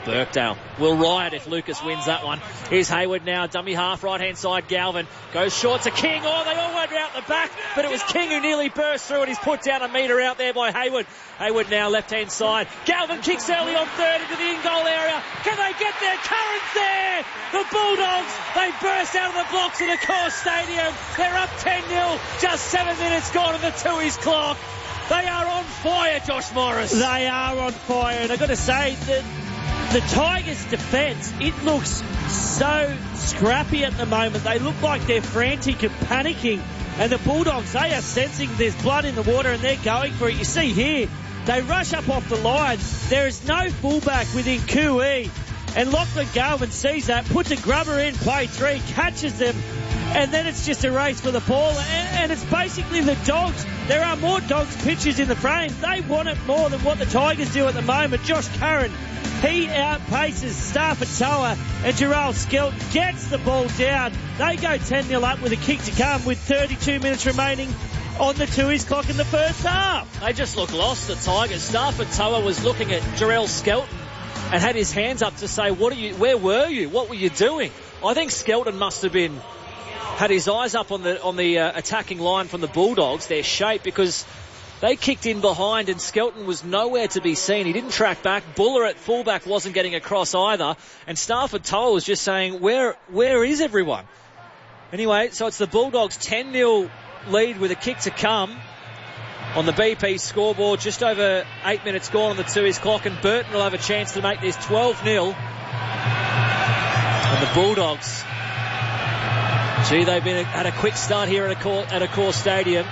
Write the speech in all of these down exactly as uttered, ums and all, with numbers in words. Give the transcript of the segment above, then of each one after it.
Birkdale will riot if Lucas wins that one. Here's Hayward now, dummy half, right-hand side, Galvin. Goes short to King. Oh, they all went out the back, but it was King who nearly burst through, and he's put down a metre out there by Hayward. Hayward now left-hand side. Galvin kicks early on third into the in-goal area. Can they get there? Curran's there! The Bulldogs, they burst out of the blocks in the Accor Stadium. They're up ten nil, just seven minutes gone on the Tooheys clock. They are on fire, Josh Morris. They are on fire, and I've got to say that the Tigers' defence, it looks so scrappy at the moment. They look like they're frantic and panicking, and the Bulldogs, they are sensing there's blood in the water and they're going for it. You see here, they rush up off the line. There is no fullback within Cooee, and Lachlan Galvin sees that, puts a grubber in play three, catches them, and then it's just a race for the ball, and, and it's basically the Dogs. There are more Dogs pitchers in the frame. They want it more than what the Tigers do at the moment. Josh Curran, he outpaces Stafford Toa, and Gerald Skelton gets the ball down. They go ten nil up with a kick to come with thirty-two minutes remaining on the Tooheys clock in the first half. They just look lost, the Tigers. Stafford Toa was looking at Gerald Skelton and had his hands up to say, "What are you? Where were you? What were you doing?" I think Skelton must have been had his eyes up on the on the uh, attacking line from the Bulldogs, their shape, because they kicked in behind and Skelton was nowhere to be seen. He didn't track back. Buller at fullback wasn't getting across either, and Stafford Toa was just saying, "Where where is everyone?" Anyway, so it's the Bulldogs ten nil lead with a kick to come on the B P scoreboard. Just over eight minutes gone on the Tooheys clock, and Burton will have a chance to make this twelve nil. And the Bulldogs, gee, they've been had a quick start here at Accor, at Accor Stadium.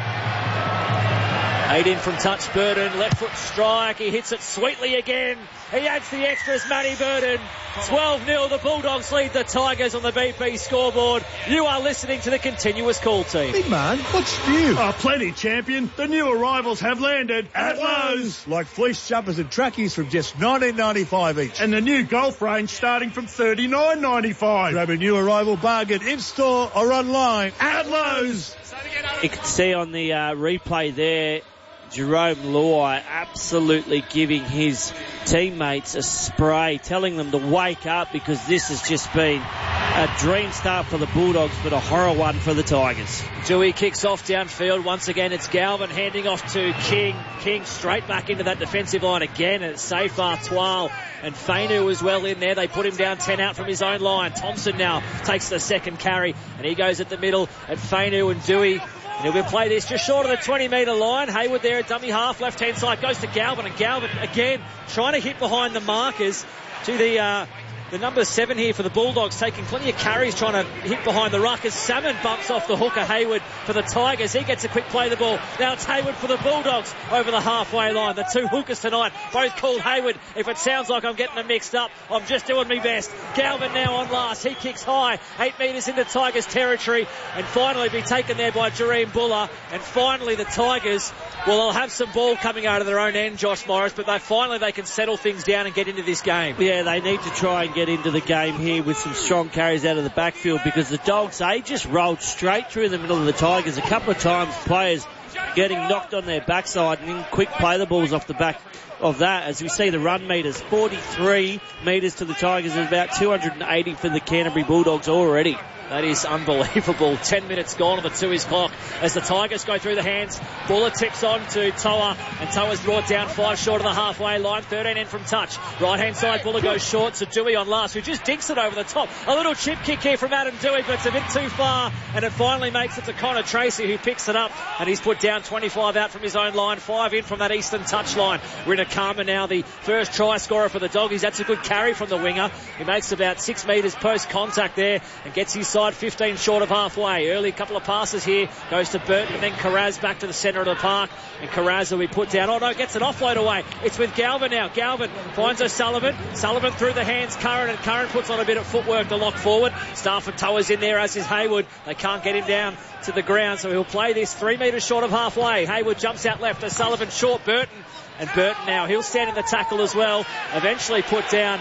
Eight in from touch, Burton, left foot strike, he hits it sweetly again. He adds the extras, Matty Burton. twelve nil, the Bulldogs lead the Tigers on the B P scoreboard. You are listening to the Continuous Call team. Big man, what's new? Oh, plenty, champion. The new arrivals have landed at Lowe's. Like fleece jumpers and trackies from just nineteen ninety-five each. And the new golf range starting from thirty-nine ninety-five. Grab a new arrival bargain in-store or online at Lowe's. You can see on the uh, replay there, Jerome Luai absolutely giving his teammates a spray, telling them to wake up, because this has just been a dream start for the Bulldogs, but a horror one for the Tigers. Dewey kicks off downfield. Once again, it's Galvin handing off to King. King straight back into that defensive line again, and it's safe Artois and Fainu as well in there. They put him down ten out from his own line. Thompson now takes the second carry, and he goes at the middle at Fainu and Dewey. And he'll play this just short of the twenty metre line. Hayward there at dummy half, left-hand side, goes to Galvin, and Galvin again trying to hit behind the markers to the uh, the number seven here for the Bulldogs, taking plenty of carries trying to hit behind the ruckers. Salmon bumps off the hooker, Hayward, for the Tigers. He gets a quick play of the ball. Now it's Hayward for the Bulldogs over the halfway line. The two hookers tonight, both called Hayward. If it sounds like I'm getting them mixed up, I'm just doing my best. Galvin now on last. He kicks high, eight metres into Tigers territory, and finally be taken there by Jareem Buller. And finally the Tigers, well, they'll have some ball coming out of their own end, Josh Morris, but they finally they can settle things down and get into this game. Yeah, they need to try and get into the game here with some strong carries out of the backfield, because the Dogs, they just rolled straight through the middle of the Tigers. A couple of times players getting knocked on their backside, and then quick play the balls off the back of that. As we see the run meters, forty-three metres to the Tigers, and about two hundred eighty for the Canterbury Bulldogs already. That is unbelievable. Ten minutes gone on the Tooheys clock as the Tigers go through the hands. Buller tips on to Toa, and Toa's brought down five short of the halfway line. thirteen in from touch. Right-hand side, Buller goes short to Dewey on last, who just dinks it over the top. A little chip kick here from Adam Dewey, but it's a bit too far, and it finally makes it to Connor Tracy, who picks it up, and he's put down twenty-five out from his own line, five in from that eastern touch line. Rinakama now the first try scorer for the Doggies. That's a good carry from the winger. He makes about six metres post-contact there and gets his side fifteen short of halfway. Early couple of passes here, goes to Burton, and then Carraz back to the centre of the park, and Carraz will be put down. Oh no, gets an offload away. It's with Galvin now. Galvin finds O'Sullivan. Sullivan through the hands, Curran, and Curran puts on a bit of footwork to lock forward. Stafford Toa's in there, as is Hayward. They can't get him down to the ground, so he'll play this three metres short of halfway. Hayward jumps out left, O'Sullivan short, Burton, and Burton now, he'll stand in the tackle as well. Eventually put down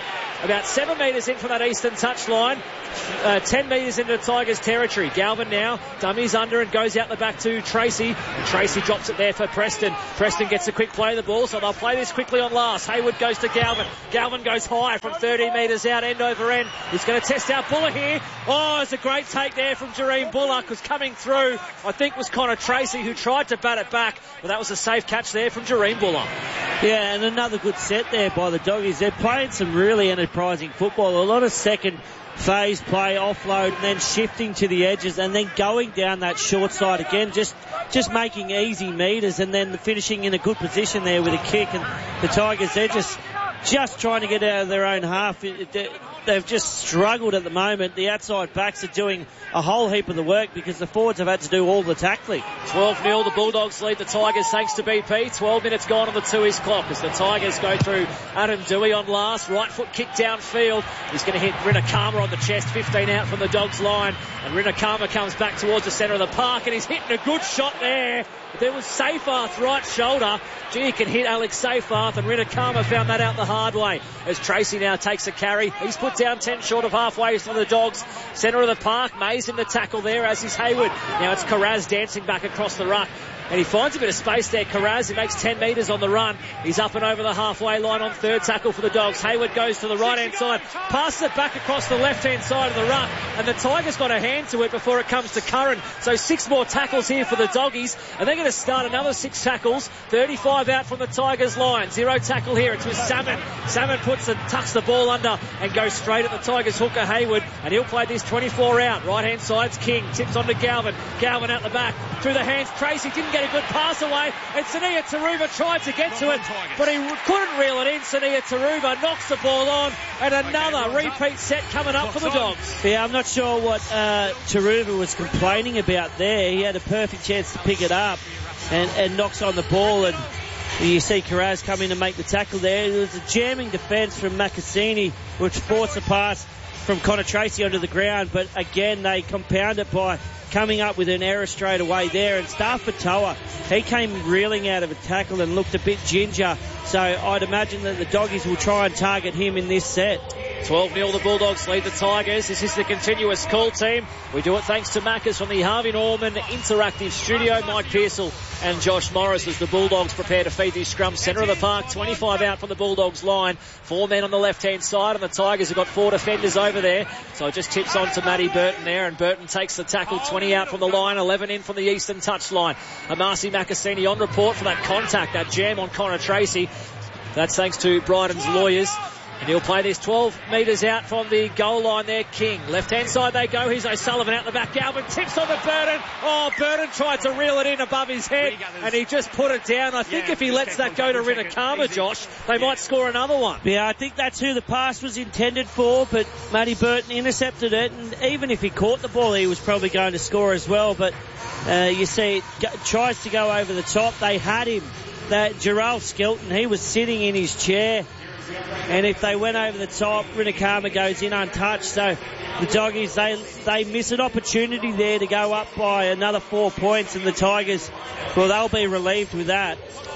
about seven metres in from that eastern touchline. Uh, ten metres into the Tigers territory. Galvin now dummies under and goes out the back to Tracy. And Tracy drops it there for Preston. Preston gets a quick play of the ball, so they'll play this quickly on last. Hayward goes to Galvin. Galvin goes high from thirty metres out, end over end. He's going to test out Buller here. Oh, it's a great take there from Jareen Buller, because coming through, I think, was Connor Tracy, who tried to bat it back, but that was a safe catch there from Jareen Buller. Yeah, and another good set there by the Doggies. They're playing some really enterprising football. A lot of second phase play, offload, and then shifting to the edges, and then going down that short side again, just just making easy metres, and then finishing in a good position there with a kick. And the Tigers, they're just just trying to get out of their own half. It, it, they've just struggled at the moment. The outside backs are doing a whole heap of the work because the forwards have had to do all the tackling. twelve nil, the Bulldogs lead the Tigers thanks to B P. twelve minutes gone on the two-ish clock as the Tigers go through Adam Dewey on last. Right foot kick downfield. He's going to hit Rinakama on the chest, fifteen out from the Dogs line. And Rinakama comes back towards the centre of the park, and he's hitting a good shot there. There was Seyfarth right shoulder. Gee, he can hit Alex Seyfarth, and Rinakama found that out the hard way. As Tracy now takes a carry. He's put down ten short of halfway for the Dogs. Centre of the park, Mays in the tackle there, as is Hayward. Now it's Carraz dancing back across the ruck. And he finds a bit of space there, Carraz. He makes ten metres on the run. He's up and over the halfway line on third tackle for the Dogs. Hayward goes to the right-hand side, passes it back across the left-hand side of the ruck, and the Tigers got a hand to it before it comes to Curran. So six more tackles here for the Doggies, and they're going to start another six tackles. thirty-five out from the Tigers line. Zero tackle here. It's with Salmon. Salmon puts and tucks the ball under and goes straight at the Tigers hooker, Hayward, and he'll play this twenty-four out. Right-hand side's King. Tips on to Galvin. Galvin out the back. Through the hands. Tracy didn't get a good pass away, and Sania Taruva tried to get to it, but he couldn't reel it in. Sania Taruva knocks the ball on, and another repeat set coming up for the Dogs. Yeah, I'm not sure what uh, Taruva was complaining about there. He had a perfect chance to pick it up and, and knocks on the ball, and you see Carraz come in and make the tackle there. It was a jamming defence from Makasini, which forced a pass from Connor Tracy onto the ground, but again they compound it by coming up with an error straight away there. And Stafford Toa, he came reeling out of a tackle and looked a bit ginger, so I'd imagine that the Doggies will try and target him in this set. twelve nil, the Bulldogs lead the Tigers. This is the continuous call team. We do it thanks to Maccas from the Harvey Norman Interactive Studio. Mike Pearsall and Josh Morris as the Bulldogs prepare to feed this scrum. Centre of the park, twenty-five out from the Bulldogs line. Four men on the left-hand side, and the Tigers have got four defenders over there. So it just tips on to Matty Burton there, and Burton takes the tackle. twenty out from the line, eleven in from the eastern touchline. Amasi Makasini on report for that contact, that jam on Connor Tracy. That's thanks to Bryden's lawyers. And he'll play this twelve metres out from the goal line there, King. Left-hand side they go. Here's O'Sullivan out the back. Galvin tips on the Burton. Oh, Burton tried to reel it in above his head, and he just put it down. I think yeah, if he lets that go to Rinakama, Josh, they might score another one. Yeah, I think that's who the pass was intended for, but Matty Burton intercepted it, and even if he caught the ball, he was probably going to score as well. But uh, you see, it g- tries to go over the top. They had him. That Gerald Skelton, he was sitting in his chair. And if they went over the top, Rinakama goes in untouched. So the Doggies, they they miss an opportunity there to go up by another four points. And the Tigers, well, they'll be relieved with that.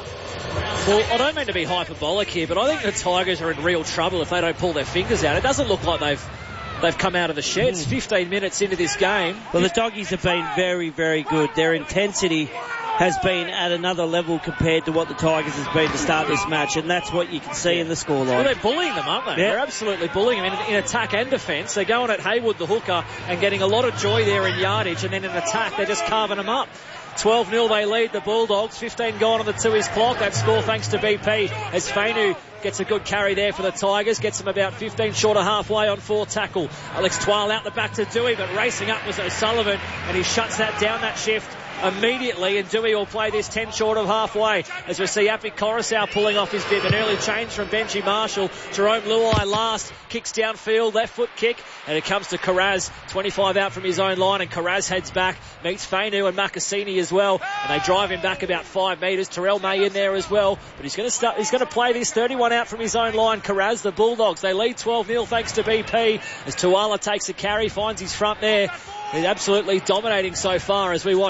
Well, I don't mean to be hyperbolic here, but I think the Tigers are in real trouble if they don't pull their fingers out. It doesn't look like they've they've come out of the sheds. Mm. fifteen minutes into this game. Well, the Doggies have been very, very good. Their intensity has been at another level compared to what the Tigers has been to start this match, and that's what you can see in the scoreline. Well, they're bullying them, aren't they? Yeah. They're absolutely bullying them in, in attack and defence. They're going at Hayward, the hooker, and getting a lot of joy there in yardage, and then in attack, they're just carving them up. twelve nil they lead the Bulldogs. fifteen gone on the two-ish clock. That score thanks to B P as Fainu gets a good carry there for the Tigers. Gets them about fifteen short of halfway on four tackle. Alex Twile out the back to Dewey, but racing up was O'Sullivan, and he shuts that down, that shift, immediately, and Dewey will play this ten short of halfway as we see Api Coruscant pulling off his bib. An early change from Benji Marshall. Jerome Luai last, kicks downfield, left foot kick, and it comes to Carraz, twenty-five out from his own line, and Carraz heads back, meets Fainu and Makasini as well, and they drive him back about five metres. Terrell May in there as well, but he's going to start, he's going to play this thirty-one out from his own line. Carraz, the Bulldogs, they lead twelve nil thanks to B P as Tuala takes a carry, finds his front there. He's absolutely dominating so far as we watch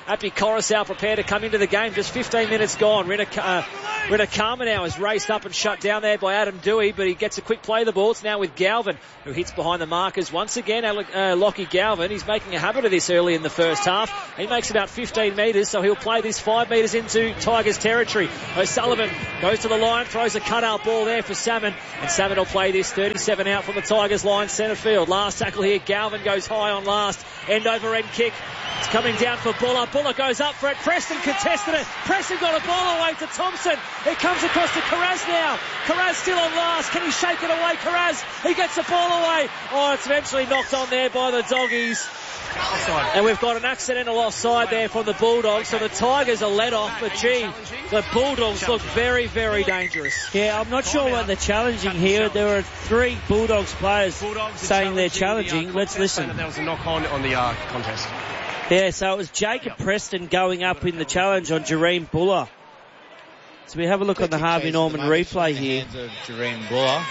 Appy Coruscant prepared to come into the game. Just fifteen minutes gone. Rinakama uh, now is raced up and shut down there by Adam Dewey, but he gets a quick play of the ball. It's now with Galvin, who hits behind the markers once again. Uh, Lockie Galvin, he's making a habit of this early in the first half. He makes about fifteen metres, so he'll play this five metres into Tigers territory. O'Sullivan goes to the line, throws a cut-out ball there for Salmon, and Salmon will play this thirty-seven out from the Tigers line, centre field. Last tackle here, Galvin goes high on last. End over end kick. It's coming down for Buller. Buller goes up for it. Preston contested it. Preston got a ball away to Thompson. It comes across to Carraz now. Carraz still on last. Can he shake it away? Carraz. He gets the ball away. Oh, it's eventually knocked on there by the Doggies. Offside. And we've got an accidental offside there from the Bulldogs. So the Tigers are let off, but gee, the Bulldogs look very, very dangerous. Yeah, I'm not sure what they're challenging here. There are three Bulldogs players Bulldogs saying they're challenging. The, uh, Let's listen. There was a knock on on the uh, contest. Yeah, so it was Jacob Preston going up in the challenge on Jareem Buller. So we have a look on the Harvey Norman replay here. Jareem Buller.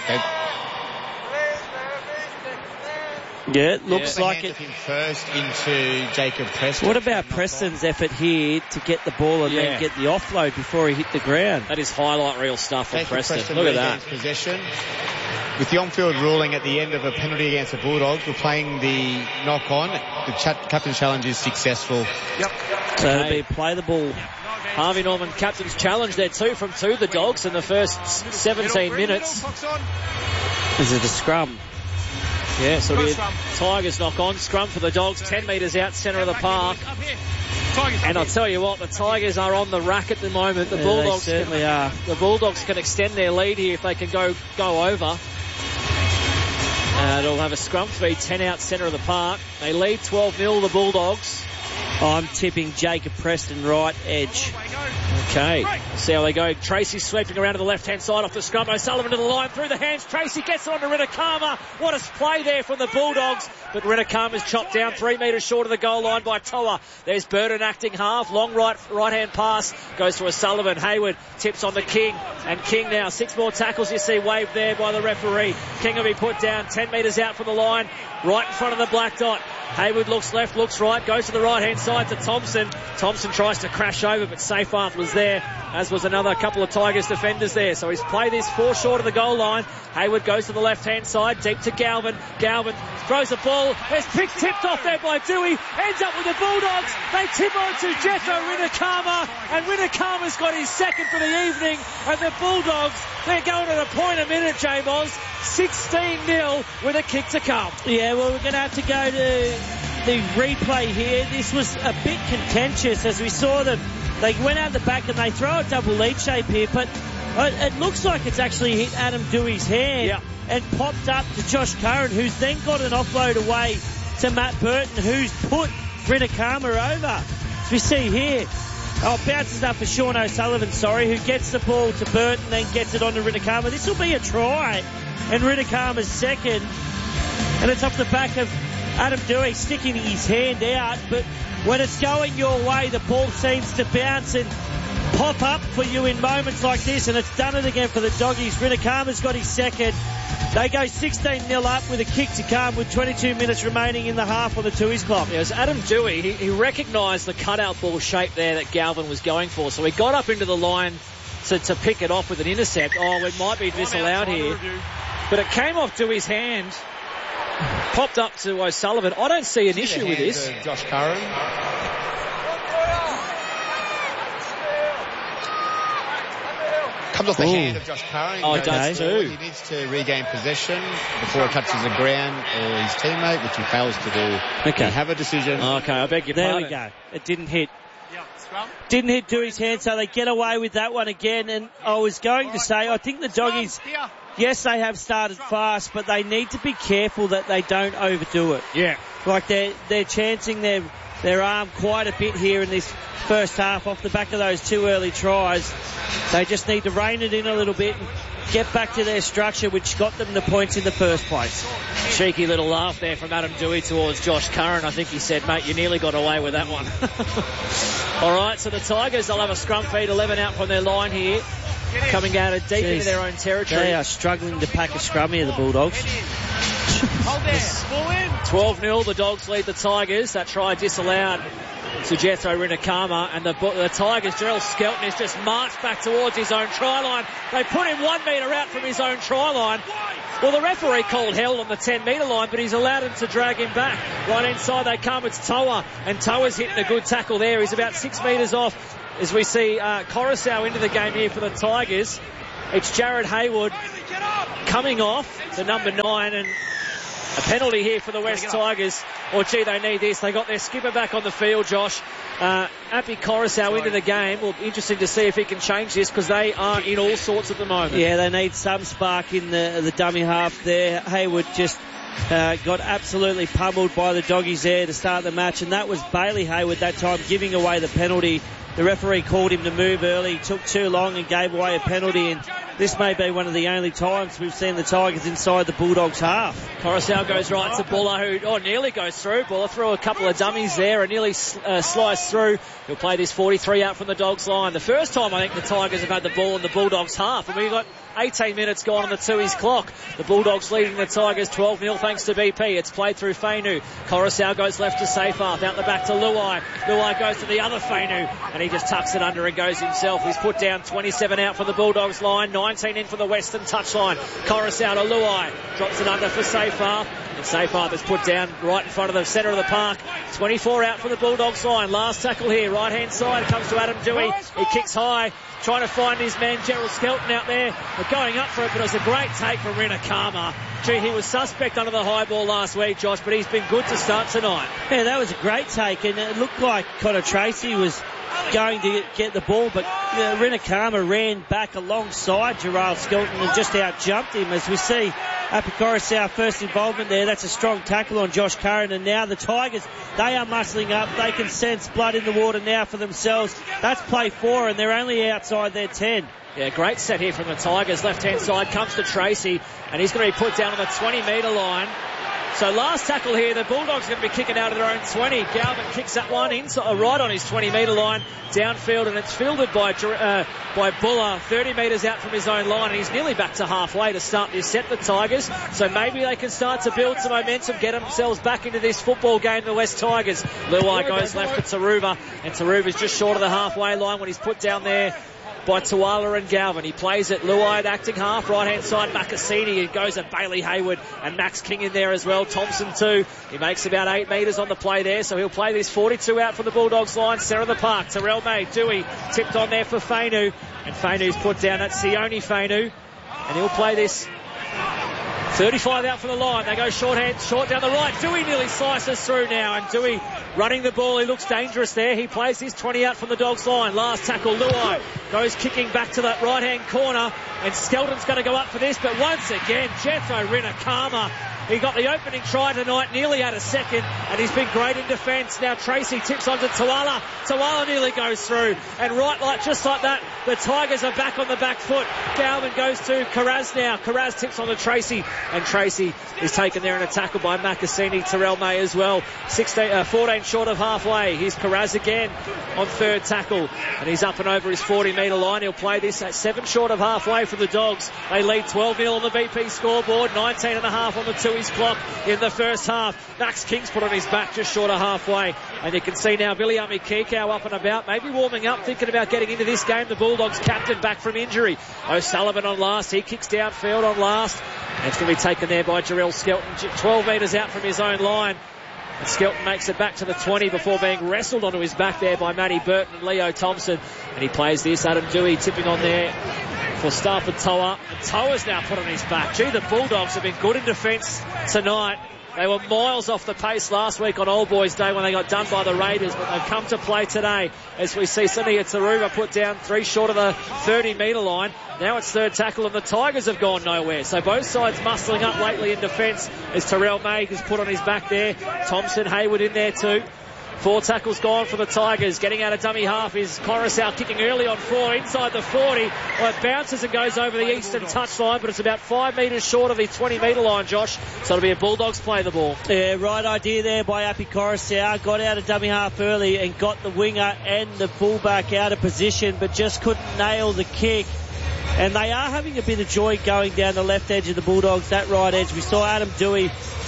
Yeah, it looks yeah, like it. First into Jacob Preston. What about Preston's effort here to get the ball and yeah. then get the offload before he hit the ground? That is highlight reel stuff from Preston. Preston. Look at that. Possession. With the on-field ruling at the end of a penalty against the Bulldogs, we're playing the knock-on. The ch- captain's challenge is successful. Yep. So it'll be play the ball. Harvey Norman captain's challenge there, two from two, the Dogs, in the first seventeen minutes. Is it a scrum? Yeah, so we Tigers knock on. Scrum for the Dogs, ten metres out, centre of the park. And I'll tell you what, the Tigers are on the rack at the moment. The yeah, Bulldogs they certainly can, are. The Bulldogs can extend their lead here if they can go go over. Uh, they'll have a scrum feed, ten out, centre of the park. They lead twelve nil, the Bulldogs. I'm tipping Jacob Preston right edge. Okay, see how they go. Tracy sweeping around to the left-hand side off the scrum. O'Sullivan to the line through the hands. Tracy gets it on to Rinakama. What a play there from the Bulldogs. But Rinakama's chopped down three metres short of the goal line by Toa. There's Burton acting half. Long right, right-hand pass. Goes to O'Sullivan. Hayward tips on to King. And King now, six more tackles you see waved there by the referee. King will be put down ten metres out from the line. Right in front of the black dot. Hayward looks left, looks right, goes to the right-hand side to Thompson. Thompson tries to crash over, but Seyfarth was there, as was another couple of Tigers defenders there. So he's played this four short of the goal line. Hayward goes to the left-hand side, deep to Galvin. Galvin throws a ball. There's pick tipped off there by Dewey. Ends up with the Bulldogs. They tip on to Jethro Rinakama, and Rinakama's got his second for the evening. And the Bulldogs, they're going at a point a minute, J-Moz. sixteen nil with a kick to come. Yeah, well, we're going to have to go to the replay here. This was a bit contentious as we saw them. They went out the back and they throw a double lead shape here, but it looks like it's actually hit Adam Dewey's hand yeah. and popped up to Josh Curran, who's then got an offload away to Matt Burton, who's put Rinakama over. As we see here. Oh, bounces up for Sean O'Sullivan, sorry, who gets the ball to Burton, then gets it on to Rinakama. This will be a try, and Rinakama's second. And it's off the back of Adam Dewey sticking his hand out, but when it's going your way, the ball seems to bounce and pop up for you in moments like this, and it's done it again for the Doggies. Rinakama's got his second. They go sixteen nil up with a kick to come with twenty-two minutes remaining in the half on the Tooheys clock. Yeah, it was Adam Dewey. He, he recognised the cutout ball shape there that Galvin was going for, so he got up into the line to, to pick it off with an intercept. Oh, it might be disallowed here. But it came off Dewey's hand, popped up to O'Sullivan. I don't see an issue with this. Josh Curran. Comes off the Ooh. hand of Josh Curran. Oh, it does too. He needs to regain possession before it touches the ground or his teammate, which he fails to do. Okay. We have a decision. Okay, I beg your there pardon. There we go. It didn't hit. Didn't hit Dewey's hand, so they get away with that one again. And I was going to say, I think the Doggies, yes, they have started fast, but they need to be careful that they don't overdo it. Yeah. Like they're, they're chancing their, their arm quite a bit here in this first half off the back of those two early tries. They just need to rein it in a little bit and get back to their structure, which got them the points in the first place. Cheeky little laugh there from Adam Dewey towards Josh Curran. I think he said, mate, you nearly got away with that one. All right, so the Tigers, they'll have a scrum feed, eleven out from their line here. Coming out of deep Jeez. into their own territory. They are struggling to pack a scrum here, the Bulldogs. twelve nil, the Dogs lead the Tigers. That try disallowed to Jethro Rinakama, and the, the Tigers, Gerald Skelton, is just marched back towards his own try line. They put him one metre out from his own try line. Well, the referee called held on the ten metre line, but he's allowed him to drag him back. Right inside they come, it's Toa, and Toa's hitting a good tackle there. He's about six metres off as we see uh, Coruscant into the game here for the Tigers. It's Jared Hayward coming off, the number nine, and a penalty here for the West Tigers. Or, gee, they need this. They got their skipper back on the field, Josh. Uh, Api Coruscant into the game. Well, interesting to see if he can change this, because they are in all sorts at the moment. Yeah, they need some spark in the the dummy half there. Hayward just uh, got absolutely pummeled by the doggies there to start the match, and that was Bailey Hayward that time giving away the penalty. The referee called him to move early, took too long and gave away a penalty, and this may be one of the only times we've seen the Tigers inside the Bulldogs half. Coruscant goes right to Buller, who oh, nearly goes through. Buller threw a couple of dummies there and nearly uh, sliced through. He'll play this forty-three out from the Dogs line. The first time I think the Tigers have had the ball in the Bulldogs half, and we've got eighteen minutes gone on the Tui's clock. The Bulldogs leading the Tigers twelve nil thanks to B P. It's played through Fainu. Coruscant goes left to Seyfarth, out the back to Luai. Luai goes to the other Fainu, and he just tucks it under and goes himself. He's put down twenty-seven out for the Bulldogs line, nineteen in for the Western touchline. Coruscant to Luai, drops it under for Seyfarth, and Seyfarth is put down right in front of the centre of the park. twenty-four out for the Bulldogs line. Last tackle here, right hand side, comes to Adam Dewey. He kicks high, trying to find his man Gerald Skelton out there. They're going up for it, but it was a great take from Rinakama. Gee, he was suspect under the high ball last week, Josh, but he's been good to start tonight. Yeah, that was a great take, and it looked like Connor Tracy was going to get the ball, but uh, Rinakama ran back alongside Gerald Skelton and just out-jumped him. As we see Api Coruscant first involvement there, that's a strong tackle on Josh Curran, and now the Tigers, they are muscling up. They can sense blood in the water now for themselves. That's play four, and they're only outside their ten. Yeah, great set here from the Tigers. Left-hand side comes to Tracy, and he's going to be put down on the twenty metre line. So last tackle here, the Bulldogs are going to be kicking out of their own twenty. Galvin kicks that one inside, right on his twenty metre line, downfield, and it's fielded by uh, by Buller, thirty metres out from his own line, and he's nearly back to halfway to start this set, the Tigers. So maybe they can start to build some momentum, get themselves back into this football game, the West Tigers. Luai goes left to Taruva, and Taruva's just short of the halfway line when he's put down there by Tuala and Galvin. He plays it, Luai acting half, right hand side, Makasini. It goes at Bailey Hayward and Max King in there as well. Thompson too. He makes about eight metres on the play there, so he'll play this forty-two out for the Bulldogs line, centre of the park. Terrell May, Dewey, tipped on there for Fainu, and Fainu's put down. That's Sione Fainu, and he'll play this thirty-five out for the line. They go short hand, short down the right. Dewey nearly slices through now, and Dewey running the ball. He looks dangerous there. He plays his twenty out from the Dogs line. Last tackle, Luai goes kicking back to that right hand corner, and Skelton's going to go up for this, but once again, Jethro Rinakama. He got the opening try tonight, nearly had a second, and he's been great in defence. Now Tracy tips onto Tuala. Tuala nearly goes through, and right like just like that, the Tigers are back on the back foot. Galvin goes to Carraz now. Carraz tips onto Tracy, and Tracy is taken there in a tackle by Makasini. Terrell May as well. sixteen, uh, fourteen short of halfway. Here's Carraz again on third tackle, and he's up and over his forty metre line. He'll play this at seven short of halfway for the Dogs. They lead twelve nil on the B P scoreboard, nineteen and a half on the Tui's clock in the first half. Max King's put on his back just short of halfway, and you can see now Viliami Kikau up and about, maybe warming up, thinking about getting into this game. The Bulldogs captain back from injury. O'Sullivan on last. He kicks downfield on last, and it's going to be taken there by Jarrell Skelton, twelve metres out from his own line. And Skelton makes it back to the twenty before being wrestled onto his back there by Matty Burton and Leo Thompson. And he plays this. Adam Dewey tipping on there for Stafford Toa. And Toa's now put on his back. Gee, the Bulldogs have been good in defence tonight. They were miles off the pace last week on Old Boys Day when they got done by the Raiders, but they've come to play today as we see Senia Taruva put down three short of the thirty metre line. Now it's third tackle, and the Tigers have gone nowhere. So both sides muscling up lately in defence as Terrell May has put on his back there. Thompson, Hayward in there too. Four tackles gone for the Tigers. Getting out of dummy half is Coruscant kicking early on four inside the forty. Well, it bounces and goes over the eastern touchline, but it's about five metres short of the twenty metre line, Josh. So it'll be a Bulldogs play the ball. Yeah, right idea there by Api Coruscant. Got out of dummy half early and got the winger and the fullback out of position, but just couldn't nail the kick. And they are having a bit of joy going down the left edge of the Bulldogs, that right edge. We saw Adam Dewey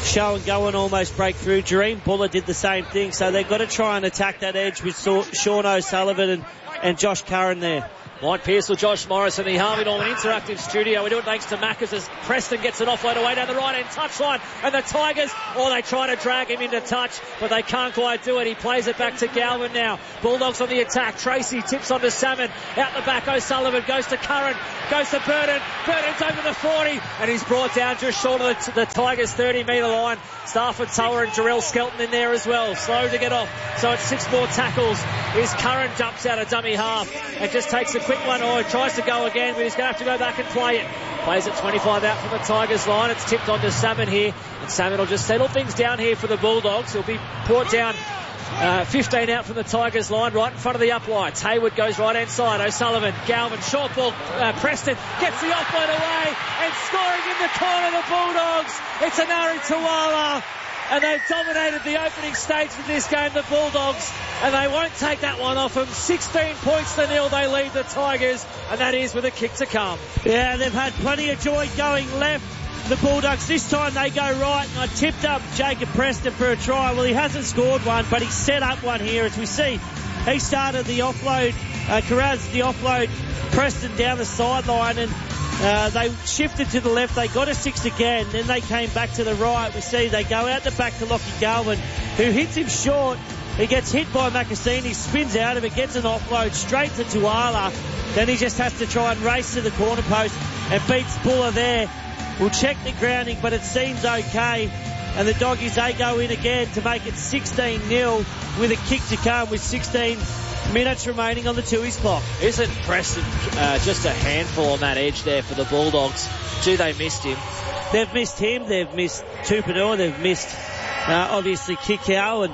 show and go and almost break through. Dream Buller did the same thing, so they've got to try and attack that edge with Sean O'Sullivan and, and Josh Curran there. Mike Pearsall, Josh Morris and the Harvey Norman Interactive Studio. We do it thanks to Maccas as Preston gets an offload away down the right-hand touchline. And the Tigers, oh, they try to drag him into touch, but they can't quite do it. He plays it back to Galvin now. Bulldogs on the attack. Tracy tips onto Salmon. Out the back, O'Sullivan goes to Curran, goes to Burden. Burden's over the forty, and he's brought down just short of the, the Tigers' thirty-metre line. Stafford Tower and Jarrell Skelton in there as well. Slow to get off. So it's six more tackles. His Curran jumps out a dummy half and just takes a quick one. Oh, he tries to go again, but he's going to have to go back and play it. Plays it twenty-five out from the Tigers line. It's tipped onto Salmon here, and Salmon will just settle things down here for the Bulldogs. He'll be brought down uh, fifteen out from the Tigers line, right in front of the uplights. Hayward goes right hand side. O'Sullivan, Galvin, short ball. Uh, Preston gets the offload away and scoring in the corner. The Bulldogs. It's Anari Tuala. And they've dominated the opening stage of this game, the Bulldogs, and they won't take that one off them. sixteen points to nil, they lead the Tigers, and that is with a kick to come. Yeah, they've had plenty of joy going left. The Bulldogs, this time they go right, and I tipped up Jacob Preston for a try. Well, he hasn't scored one, but he set up one here, as we see. He started the offload, uh, Carraz the offload, Preston down the sideline, and Uh, they shifted to the left. They got a six again. Then they came back to the right. We see they go out the back to Lockie Galvin, who hits him short. He gets hit by Macassini, spins out of it, gets an offload straight to Tuala. Then he just has to try and race to the corner post and beats Buller there. We'll check the grounding, but it seems okay. And the Doggies, they go in again to make it sixteen nil with a kick to come with sixteen minutes remaining on the Tooheys clock. Isn't Preston uh, just a handful on that edge there for the Bulldogs? Gee, they missed him. They've missed him. They've missed Tupanua. They've missed, uh, obviously, Kikau. And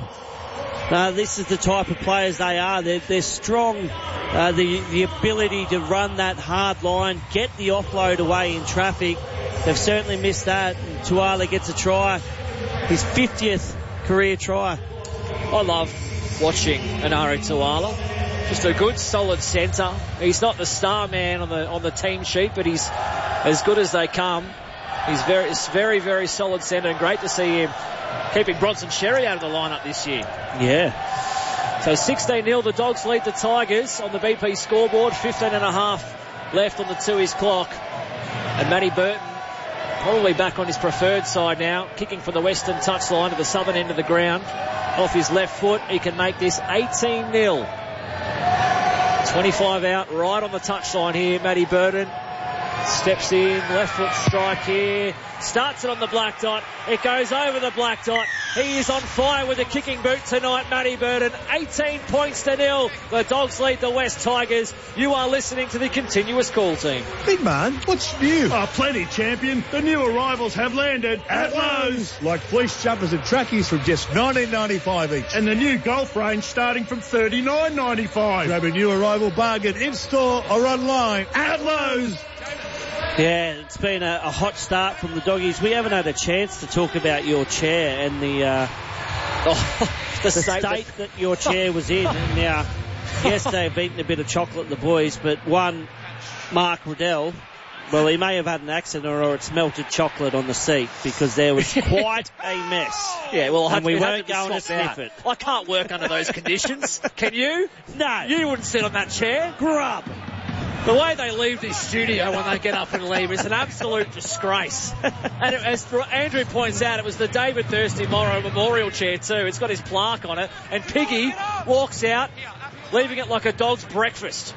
uh, this is the type of players they are. They're, they're strong. Uh, the, the ability to run that hard line, get the offload away in traffic. They've certainly missed that. And Tuala gets a try. His fiftieth career try. I love watching Anari Tuala. Just a good, solid centre. He's not the star man on the on the team sheet, but he's as good as they come. He's very, it's very, very solid centre, and great to see him keeping Bronson Sherry out of the lineup this year. Yeah. So sixteen nil, the Dogs lead the Tigers on the B P scoreboard. fifteen and a half left on the Tooheys clock. And Matty Burton probably back on his preferred side now, kicking from the western touchline to the southern end of the ground. Off his left foot, he can make this eighteen nil. twenty-five out, right on the touchline here, Matty Burton. Steps in, left foot strike here. Starts it on the black dot. It goes over the black dot. He is on fire with a kicking boot tonight, Matty Burton. eighteen points to nil. The Dogs lead the West Tigers. You are listening to the Continuous Call Team. Big man, what's new? Oh, plenty, champion. The new arrivals have landed at Lowe's. Like fleece jumpers and trackies from just nineteen ninety-five each. And the new golf range starting from thirty-nine ninety-five. Grab a new arrival bargain in-store or online At Lowe's. Yeah, it's been a, a hot start from the Doggies. We haven't had a chance to talk about your chair and the uh, Oh, the, the state that, that your chair was in. And now, yes, they've eaten a bit of chocolate, the boys, but one, Mark Riddell, well, he may have had an accident or it's melted chocolate on the seat because there was quite a mess. Yeah, well, and we we weren't to going to sniff out. it. I can't work under those conditions. Can you? No. You wouldn't sit on that chair. Grub. The way they leave this studio when they get up and leave is an absolute disgrace. And it, as Andrew points out, it was the David Thirsty Morrow Memorial chair too. It's got his plaque on it. And Piggy walks out, leaving it like a dog's breakfast.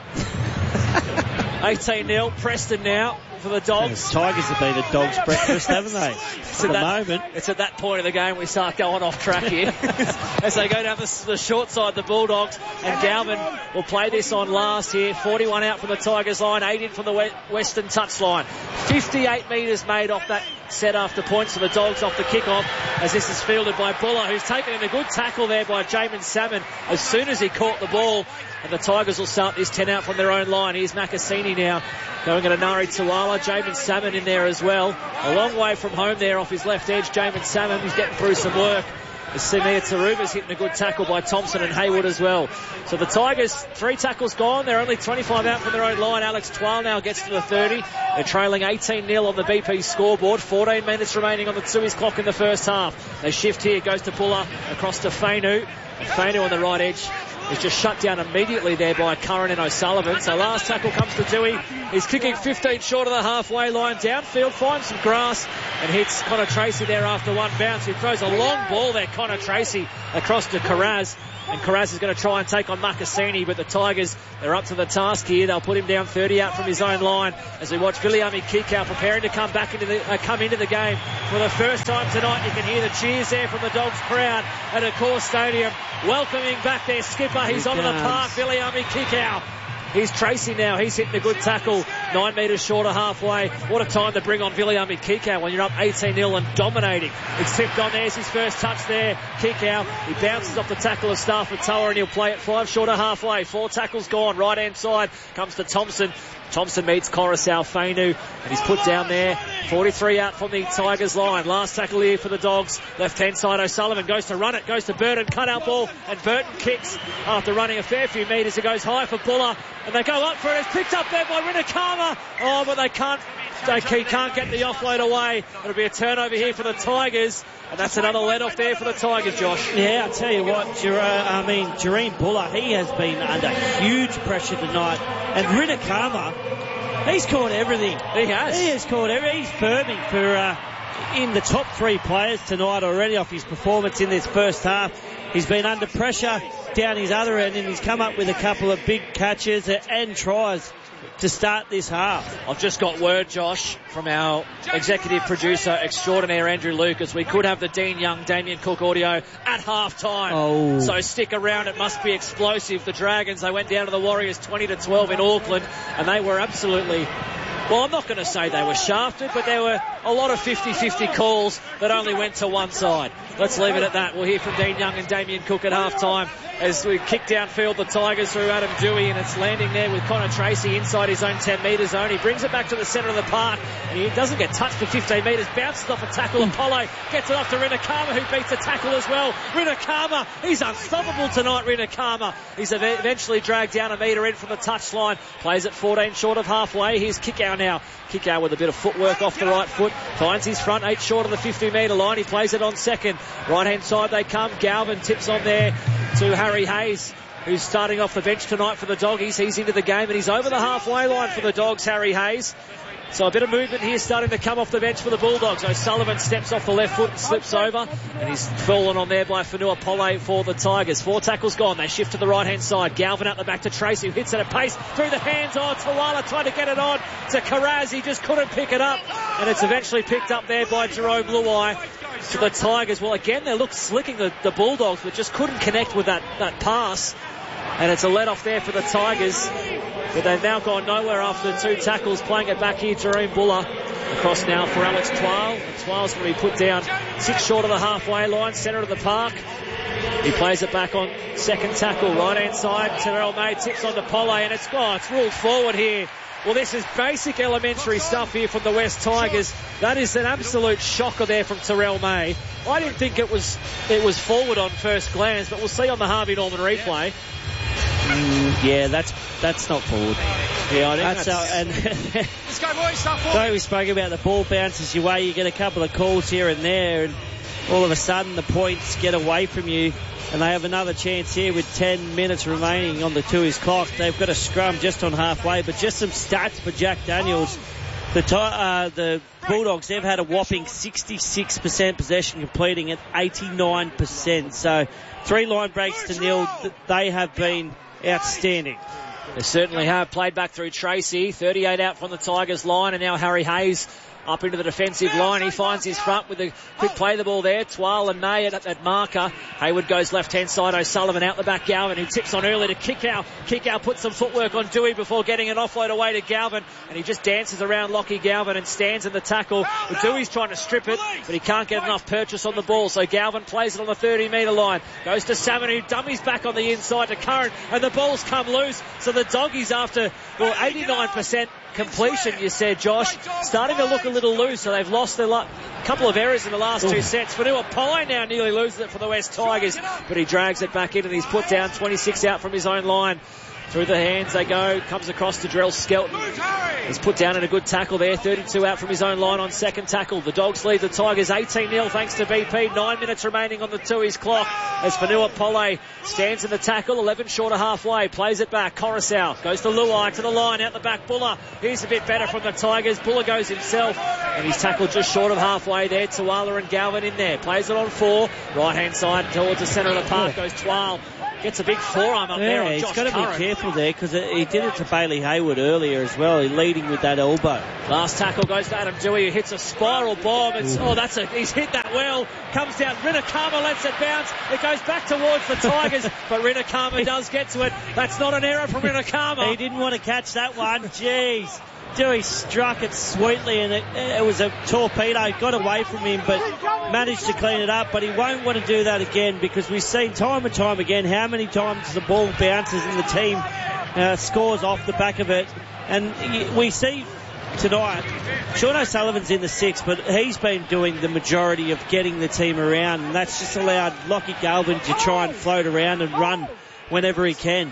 eighteen nil, Preston now for the Dogs. The Tigers have been a dog's breakfast, haven't they? It's at the that, moment. It's at that point of the game we start going off track here. As they go down the, the short side, the Bulldogs, and Galvin will play this on last here. forty-one out from the Tigers line, eight in from the we- western touchline. fifty-eight metres made off that set after points for the Dogs off the kick-off, as this is fielded by Buller, who's taken in a good tackle there by Jamin Salmon as soon as he caught the ball. And the Tigers will start this ten out from their own line. Here's Macassini now going at Anari Tuala. Jamin Salmon in there as well. A long way from home there off his left edge. Jamin Salmon, he's getting through some work. Samir Taruba's hitting a good tackle by Thompson and Hayward as well. So the Tigers, three tackles gone. They're only twenty-five out from their own line. Alex Twal now gets to the thirty. They're trailing eighteen nil on the B P scoreboard. fourteen minutes remaining on the Tui's clock in the first half. They shift here. Goes to Buller across to Fainu. And Fainu on the right edge is just shut down immediately there by Curran and O'Sullivan. So last tackle comes to Dewey. He's kicking fifteen short of the halfway line. Downfield, finds some grass and hits Connor Tracy there after one bounce. He throws a long ball there, Connor Tracy, across to Carraz. And Carraz is going to try and take on Marcassini, but the Tigers, they're up to the task here. They'll put him down thirty out from his own line as we watch Viliami Kikau preparing to come back into the, uh, come into the game for the first time tonight. You can hear the cheers there from the Dogs crowd at Accor Stadium, welcoming back their skipper. He's on the park, Viliami Kikau. Here's Tracy now. He's hitting a good tackle. Nine metres short of halfway. What a time to bring on Viliami Kikau when you're up eighteen nil and dominating. It's tipped on. There's his first touch there. Kikau. He bounces off the tackle of Stafford Toa and he'll play it five short of halfway. Four tackles gone. Right hand side comes to Thompson. Thompson meets Coruscant Fainu and he's put down there. forty-three out from the Tigers line. Last tackle here for the Dogs. Left hand side O'Sullivan goes to run it. Goes to Burton. Cut out ball and Burton kicks after running a fair few metres. It goes high for Buller and they go up for it. It's picked up there by Rinakama. Oh, but they can't they can't get the offload away. It'll be a turnover here for the Tigers. And that's another let off there for the Tigers, Josh. Yeah, I'll tell you what, Jer- I mean, Jareen Buller, he has been under huge pressure tonight. And Rinakama, he's caught everything. He has. He has caught everything. He's firming for uh, in the top three players tonight already off his performance in this first half. He's been under pressure down his other end and he's come up with a couple of big catches and tries to start this half. I've just got word, Josh, from our executive producer extraordinaire, Andrew Lucas. We could have the Dean Young, Damien Cook audio at half time. Oh. So stick around. It must be explosive. The Dragons, they went down to the Warriors twenty to twelve in Auckland and they were absolutely... Well, I'm not going to say they were shafted, but there were a lot of fifty-fifty calls that only went to one side. Let's leave it at that. We'll hear from Dean Young and Damien Cook at half-time as we kick downfield the Tigers through Adam Dewey, and it's landing there with Connor Tracy inside his own ten metre zone. He brings it back to the centre of the park, and he doesn't get touched for fifteen metres. Bounces off a tackle. Apollo gets it off to Rinakama, who beats the tackle as well. Rinakama, he's unstoppable tonight, Rinakama. He's eventually dragged down a metre in from the touchline. Plays at fourteen short of halfway. Here's Kikau now. Kikau with a bit of footwork off the right foot. Finds his front eight short of the fifty metre line. He plays it on second. Right hand side they come. Galvin tips on there to Harry Hayes, who's starting off the bench tonight for the Doggies. He's into the game and he's over the halfway line for the Dogs, Harry Hayes. So a bit of movement here starting to come off the bench for the Bulldogs. O'Sullivan steps off the left foot and slips over, and he's fallen on there by Fanua Pole for the Tigers. Four tackles gone. They shift to the right hand side. Galvin out the back to Tracy, who hits it at pace through the hands. Oh, Tawala trying to get it on to Carraz. He just couldn't pick it up, and it's eventually picked up there by Jerome Luai. So the Tigers, well, again, they look slicking the, the Bulldogs, but just couldn't connect with that, that pass. And it's a let-off there for the Tigers. But they've now gone nowhere after the two tackles. Playing it back here, Jareen Buller. Across now for Alex Twal. And Twal's going to be put down six short of the halfway line, centre of the park. He plays it back on second tackle, right-hand side. Terrell May tips on to Pole, and it's, oh, it's ruled forward here. Well, this is basic elementary stuff here from the West Tigers. That is an absolute shocker there from Terrell May. I didn't think it was it was forward on first glance, but we'll see on the Harvey Norman replay. Mm, yeah, that's that's not forward. Yeah, I think that's, that's... Uh, and Let's go, boys. Start forward. So we spoke about the ball bounces your way. You get a couple of calls here and there, and all of a sudden the points get away from you. And they have another chance here with ten minutes remaining on the Tui's clock. They've got a scrum just on halfway, but just some stats for Jack Daniels. The t- uh, the Bulldogs, they've had a whopping sixty-six percent possession, completing at eighty-nine percent. So three line breaks to nil. They have been outstanding. They certainly have. Played back through Tracy. thirty-eight out from the Tigers line, and now Harry Hayes up into the defensive line. He finds his front with a quick play the ball there. Twal and May at, at marker. Hayward goes left-hand side. O'Sullivan out the back. Galvin, who tips on early to Kikau. Kikau puts some footwork on Dewey before getting an offload away to Galvin. And he just dances around Lockie Galvin and stands in the tackle. But Dewey's trying to strip it, but he can't get enough purchase on the ball. So Galvin plays it on the thirty metre line. Goes to Salmon, who dummies back on the inside to Curran. And the ball's come loose. So the Doggies, after, well, eighty-nine percent completion, you said, Josh, starting to look a little loose, so they've lost a la- couple of errors in the last Ooh. two sets. Fanua Pole now nearly loses it for the West Tigers, but he drags it back in and he's put down twenty-six out from his own line. Through the hands they go, comes across to Drell Skelton. He's put down in a good tackle there, thirty-two out from his own line on second tackle. The Dogs lead the Tigers eighteen nil thanks to B P. Nine minutes remaining on the Tui's clock as Fanua Pole stands in the tackle, eleven short of halfway, plays it back. Coruscant goes to Luai, to the line, out the back. Buller, he's a bit better from the Tigers. Buller goes himself, and he's tackled just short of halfway there. Tuala and Galvin in there, plays it on four, right hand side towards the centre of the park goes Twal. Gets a big forearm up yeah, there on he's Josh got to Curran. be careful there because he did it to Bailey Hayward earlier as well. He's leading with that elbow. Last tackle goes to Adam Dewey, who hits a spiral bomb. It's, oh, that's a, he's hit that well. Comes down. Rinakama lets it bounce. It goes back towards the Tigers, but Rinakama does get to it. That's not an error from Rinakama. He didn't want to catch that one. Jeez. Dewey struck it sweetly and it, it was a torpedo, got away from him but managed to clean it up, but he won't want to do that again because we've seen time and time again how many times the ball bounces and the team uh, scores off the back of it, and we see tonight Sean O'Sullivan's in the six, but he's been doing the majority of getting the team around, and that's just allowed Lockie Galvin to try and float around and run whenever he can.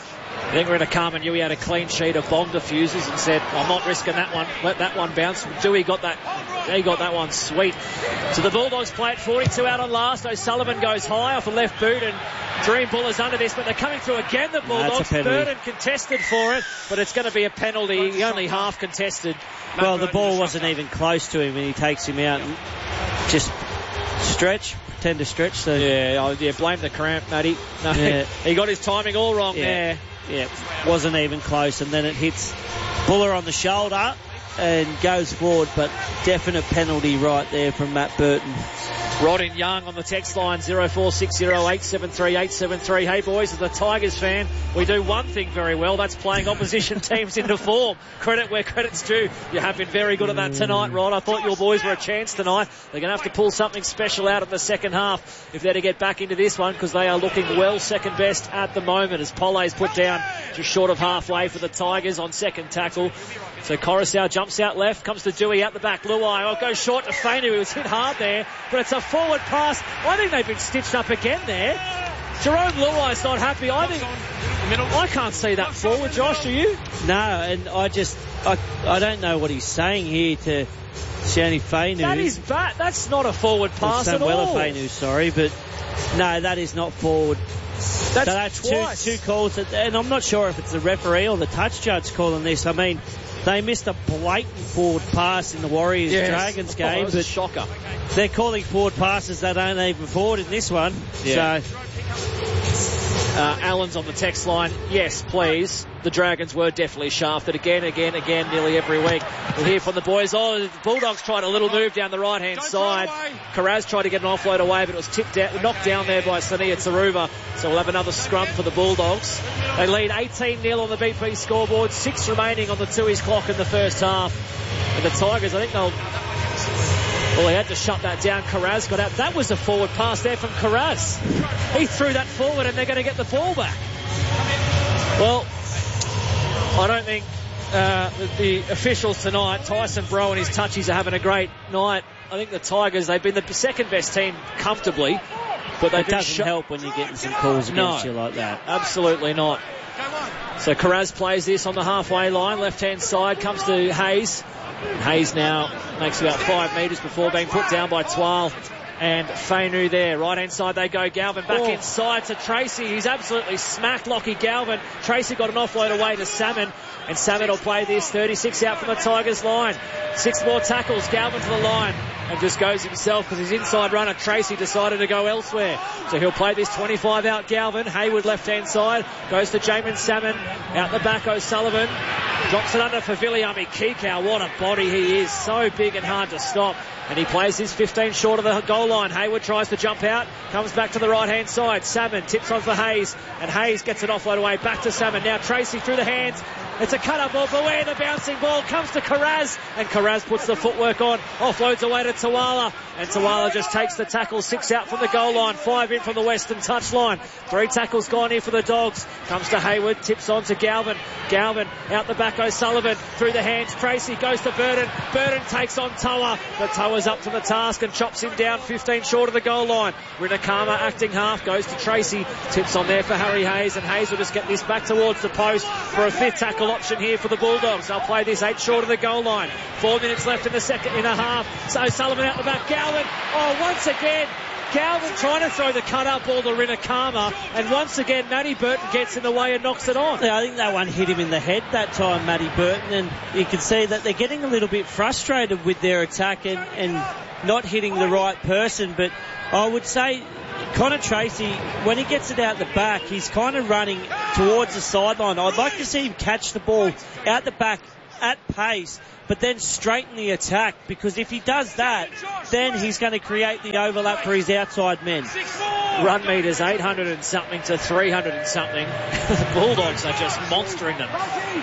I think we're going to come and Dewey had a clean sheet of bomb diffusers and said, I'm not risking that one. Let that one bounce. Dewey got that. He got that one sweet. So the Bulldogs play it forty-two out on last. O'Sullivan goes high off the left boot and Dream Buller's under this, but they're coming through again, the Bulldogs. Burton contested for it, but it's going to be a penalty. He only half contested. Well, the ball wasn't even close to him and he takes him out and just stretch. Tend to stretch. So. Yeah, oh, yeah, blame the cramp, Matty. No, yeah. He got his timing all wrong yeah. there. Yeah, wasn't even close, and then it hits Buller on the shoulder and goes forward, but definite penalty right there from Matt Burton. Rodin Young on the text line, zero four six zero eight seven three eight seven three. Hey boys, as a Tigers fan, we do one thing very well, that's playing opposition teams into form. Credit where credit's due. You have been very good at that tonight, Rod. I thought your boys were a chance tonight. They're going to have to pull something special out of the second half if they're to get back into this one, because they are looking well second best at the moment as Pole's put down just short of halfway for the Tigers on second tackle. So Coruscant jumps out left, comes to Dewey out the back. Luai, oh, goes short to Fainu, who was hit hard there, but it's a forward pass. I think they've been stitched up again there. Jerome Luai's not happy. I think I can't see that forward, Josh, do you? No, and I just I, I don't know what he's saying here to Sione Fainu. That is bad. That's not a forward pass at all. Fainu, sorry, but no, that is not forward. That's, so that's twice. two, two calls, and I'm not sure if it's the referee or the touch judge calling this. I mean, they missed a blatant forward pass in the Warriors yes. Dragons game. Oh, but a shocker. They're calling forward passes that aren't even forward in this one. Yeah. So. Uh, Allen's on the text line. Yes, please. The Dragons were definitely shafted again, again, again, nearly every week. We'll hear from the boys. Oh, the Bulldogs tried a little move down the right-hand side. Karaz tried to get an offload away, but it was tipped down, knocked down there by Sania Taruva. So we'll have another scrum for the Bulldogs. They lead eighteen nil on the B P scoreboard. Six remaining on the Tui's clock in the first half. And the Tigers, I think they'll... Well, he had to shut that down. Karaz got out. That was a forward pass there from Karaz. He threw that forward and they're going to get the ball back. Well, I don't think uh, the officials tonight, Tyson Bro and his touchies, are having a great night. I think the Tigers, they've been the second best team comfortably. But they've it doesn't sh- help when you're getting some calls against no, you like that. Absolutely not. So Karaz plays this on the halfway line. Left-hand side comes to Hayes. Hayes now makes about five metres before being put down by Twal and Fainu there. Right hand side they go. Galvin back oh. inside to Tracy. He's absolutely smacked Lockie Galvin. Tracy got an offload away to Salmon, and Salmon will play this. thirty-six out from the Tigers line. Six more tackles. Galvin to the line and just goes himself because his inside runner Tracy decided to go elsewhere. So he'll play this twenty-five out. Galvin. Hayward left hand side goes to Jamin Salmon. Out the back O'Sullivan. Drops it under for Viliami Kikau. What a body he is. So big and hard to stop. And he plays his fifteen short of the goal line. Hayward tries to jump out. Comes back to the right-hand side. Salmon tips on for Hayes. And Hayes gets an offload away. Back to Salmon. Now Tracy through the hands. It's a cut-up ball. Beware the bouncing ball. Comes to Karaz. And Karaz puts the footwork on. Offloads away to Tawala. And Tawala just takes the tackle. Six out from the goal line. Five in from the western touchline. Three tackles gone here for the Dogs. Comes to Hayward. Tips on to Galvin. Galvin out the back. O'Sullivan through the hands. Tracy goes to Burden. Burden takes on Toa. But Toa's up to the task and chops him down fifteen short of the goal line. Rinakama acting half. Goes to Tracy. Tips on there for Harry Hayes. And Hayes will just get this back towards the post for a fifth tackle option here for the Bulldogs. They'll play this eight short of the goal line. Four minutes left in the second in a half. So Sullivan out the back. Galvin. Oh, once again, Galvin trying to throw the cut-up ball to Rinakama. And once again, Matty Burton gets in the way and knocks it on. Yeah, I think that one hit him in the head that time, Matty Burton. And you can see that they're getting a little bit frustrated with their attack and, and not hitting the right person. But I would say Connor Tracy, when he gets it out the back, he's kind of running towards the sideline. I'd like to see him catch the ball out the back at pace, but then straighten the attack, because if he does that, then he's going to create the overlap for his outside men. Run meters eight hundred and something to three hundred and something. The Bulldogs are just monstering them.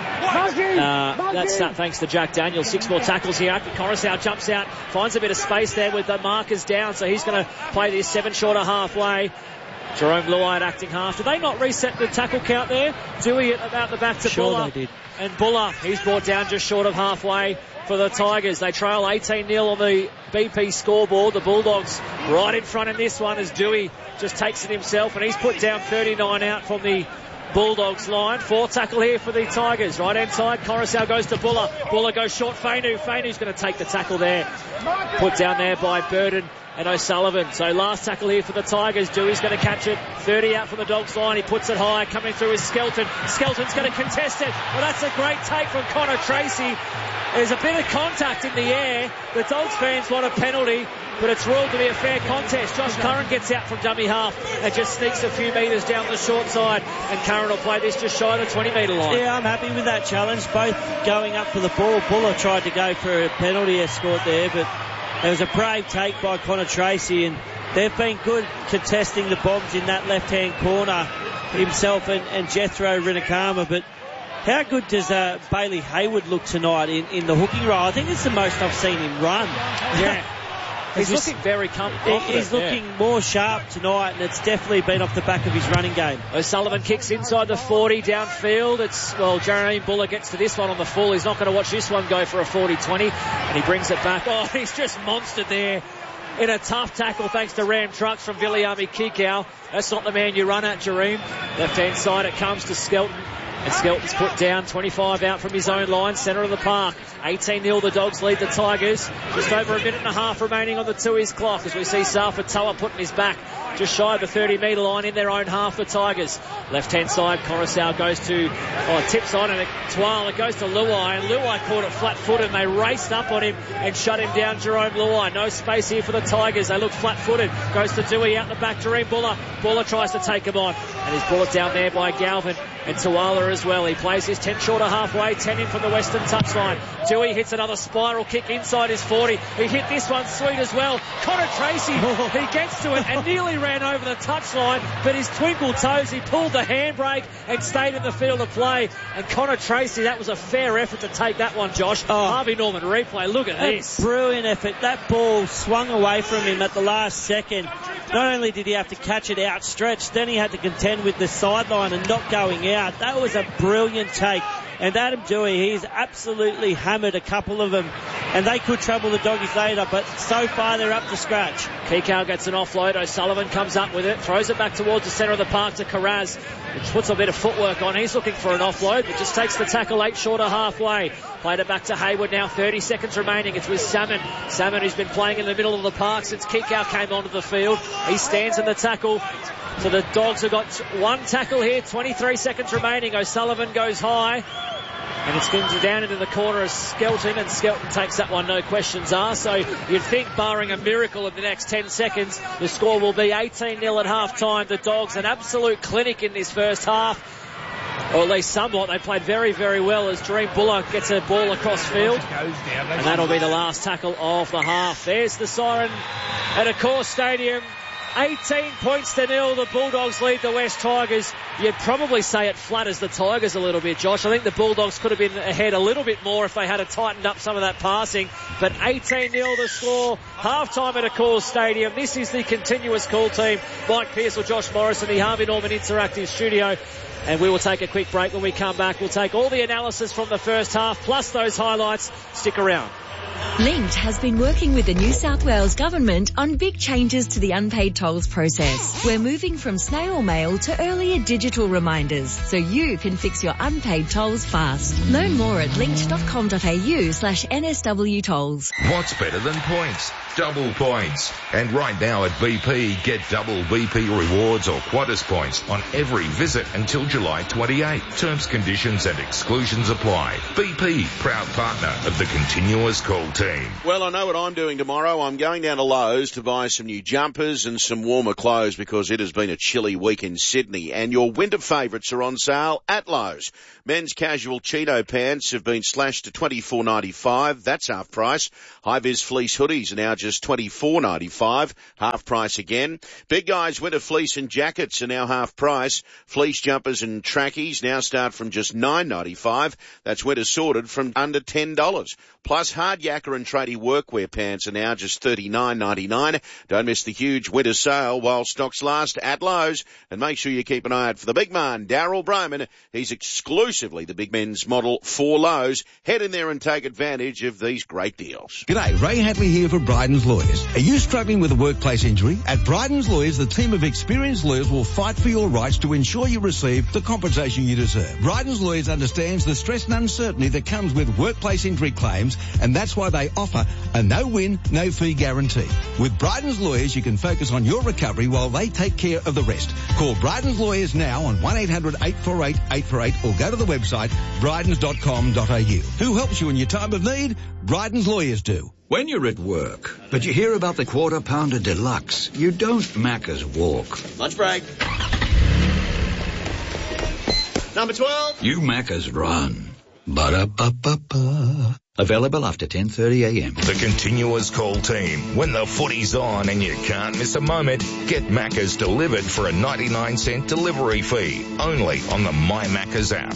Uh, that's that thanks to Jack Daniels. Six more tackles here. Coruscant jumps out, finds a bit of space there with the markers down, so he's going to play this seven short of halfway. Jerome Luai acting half. Did they not reset the tackle count there? Dewey about the back to sure Buller. They did. And Buller, he's brought down just short of halfway for the Tigers. They trail eighteen nil on the B P scoreboard. The Bulldogs right in front in this one as Dewey just takes it himself, and he's put down thirty-nine out from the Bulldogs line. Four tackle here for the Tigers. Right hand side, Coruscant goes to Buller. Buller goes short, Fainu. Fainu's going to take the tackle there. Put down there by Burden and O'Sullivan. So last tackle here for the Tigers. Dewey's going to catch it. thirty out from the Dogs line. He puts it high. Coming through is Skelton. Skelton's going to contest it. Well, that's a great take from Connor Tracy. There's a bit of contact in the air. The Dogs fans want a penalty, but it's ruled to be a fair contest. Josh Curran gets out from dummy half and just sneaks a few metres down the short side, and Curran will play this just shy of the twenty metre line. Yeah, I'm happy with that challenge. Both going up for the ball. Buller tried to go for a penalty escort there, but it was a brave take by Connor Tracy, and they've been good contesting the bombs in that left-hand corner, himself and, and Jethro Rinakama. But how good does uh, Bailey Hayward look tonight in, in the hooking role? I think it's the most I've seen him run. Yeah. He's just looking very comfortable. He's looking yeah. more sharp tonight, and it's definitely been off the back of his running game. O'Sullivan kicks inside the forty downfield. It's, well, Jeremy Buller gets to this one on the full. He's not going to watch this one go for a forty twenty, and he brings it back. Oh, he's just monstered there in a tough tackle thanks to Ram Trucks from Viliami Kikau. That's not the man you run at, Jareem. Left-hand side, it comes to Skelton. And Skelton's put down, twenty-five out from his own line, centre of the park. eighteen nil, the Dogs lead the Tigers. Just over a minute and a half remaining on the Tui's clock as we see Safa Toa putting his back just shy of the thirty metre line in their own half, the Tigers. Left-hand side, Coruscant goes to, oh, tips on, and it, Twal, it goes to Luai, and Luai caught it flat-footed, and they raced up on him and shut him down, Jerome Luai. No space here for the Tigers. They look flat-footed. Goes to Dewey out the back, Jareem Buller. Buller tries to take him on, and he's brought down there by Galvin and Tuala as well. He plays his ten short of halfway, ten in from the western touchline. Dewey hits another spiral kick inside his forty. He hit this one sweet as well. Connor Tracy, he gets to it and nearly ran over the touchline, but his twinkle toes, he pulled the handbrake and stayed in the field of play. And Connor Tracy, that was a fair effort to take that one, Josh. Oh, Harvey Norman replay, look at this. Brilliant effort. That ball swung away from him at the last second. Not only did he have to catch it outstretched, then he had to contend with the sideline and not going out. That was a brilliant take. And Adam Dewey, he's absolutely hammered a couple of them, and they could trouble the Doggies later, but so far they're up to scratch. Kikau gets an offload. O'Sullivan comes up with it, throws it back towards the centre of the park to Karaz, which puts a bit of footwork on. He's looking for an offload, but just takes the tackle eight short of halfway. Played it back to Hayward now, thirty seconds remaining. It's with Salmon. Salmon, who's been playing in the middle of the park since Kikau came onto the field. He stands in the tackle. So the Dogs have got one tackle here, twenty-three seconds remaining. O'Sullivan goes high, and it's going down into the corner of Skelton, and Skelton takes that one, no questions asked. So you'd think, barring a miracle in the next ten seconds, the score will be eighteen nil at half-time. The Dogs, an absolute clinic in this first half, or at least somewhat. They played very, very well as Jareem Buller gets a ball across field, and that'll be the last tackle of the half. There's the siren at Accor Stadium. eighteen points to nil. The Bulldogs lead the West Tigers. You'd probably say it flatters the Tigers a little bit, Josh. I think the Bulldogs could have been ahead a little bit more if they had tightened up some of that passing. But eighteen nil the score. Half-time at a Coors Stadium. This is the continuous call team. Mike Pearcell, Josh Morrison, the Harvey Norman Interactive Studio. And we will take a quick break. When we come back, we'll take all the analysis from the first half, plus those highlights. Stick around. Linked has been working with the New South Wales Government on big changes to the unpaid tolls process. We're moving from snail mail to earlier digital reminders so you can fix your unpaid tolls fast. Learn more at linked.com.au slash NSW tolls. What's better than points? Double points. And right now at B P, get double B P rewards or Qantas points on every visit until July twenty-eighth. Terms, conditions and exclusions apply. B P, proud partner of the Continuous Call team. Well, I know what I'm doing tomorrow. I'm going down to Lowe's to buy some new jumpers and some warmer clothes because it has been a chilly week in Sydney. And your winter favourites are on sale at Lowe's. Men's casual Cheeto pants have been slashed to twenty-four ninety-five. That's half price. High-vis fleece hoodies are now just twenty-four ninety-five. Half price again. Big guys winter fleece and jackets are now half price. Fleece jumpers and trackies now start from just nine ninety-five. That's winter sorted from under ten dollars. Plus hard yakka and tradie workwear pants are now just thirty-nine ninety-nine. Don't miss the huge winter sale while stocks last at Lowe's. And make sure you keep an eye out for the big man, Darryl Broman. He's exclusively the big men's model for Lowe's. Head in there and take advantage of these great deals. G'day, Ray Hatley here for Bryden's Lawyers. Are you struggling with a workplace injury? At Bryden's Lawyers, the team of experienced lawyers will fight for your rights to ensure you receive the compensation you deserve. Bryden's Lawyers understands the stress and uncertainty that comes with workplace injury claims, and that's why they offer a no-win, no-fee guarantee. With Bryden's Lawyers, you can focus on your recovery while they take care of the rest. Call Bryden's Lawyers now on one eight hundred eight four eight eight four eight or go to the website brydens dot com dot a u. Who helps you in your time of need? Bryden's Lawyers do. When you're at work, but you hear about the Quarter Pounder Deluxe, you don't Macca's walk. Lunch break. Number twelve. You Macca's run. Ba-da-ba-ba-ba. Available after ten thirty a m. The Continuous Call team. When the footy's on and you can't miss a moment, get Macca's delivered for a ninety-nine cent delivery fee. Only on the My Macca's app.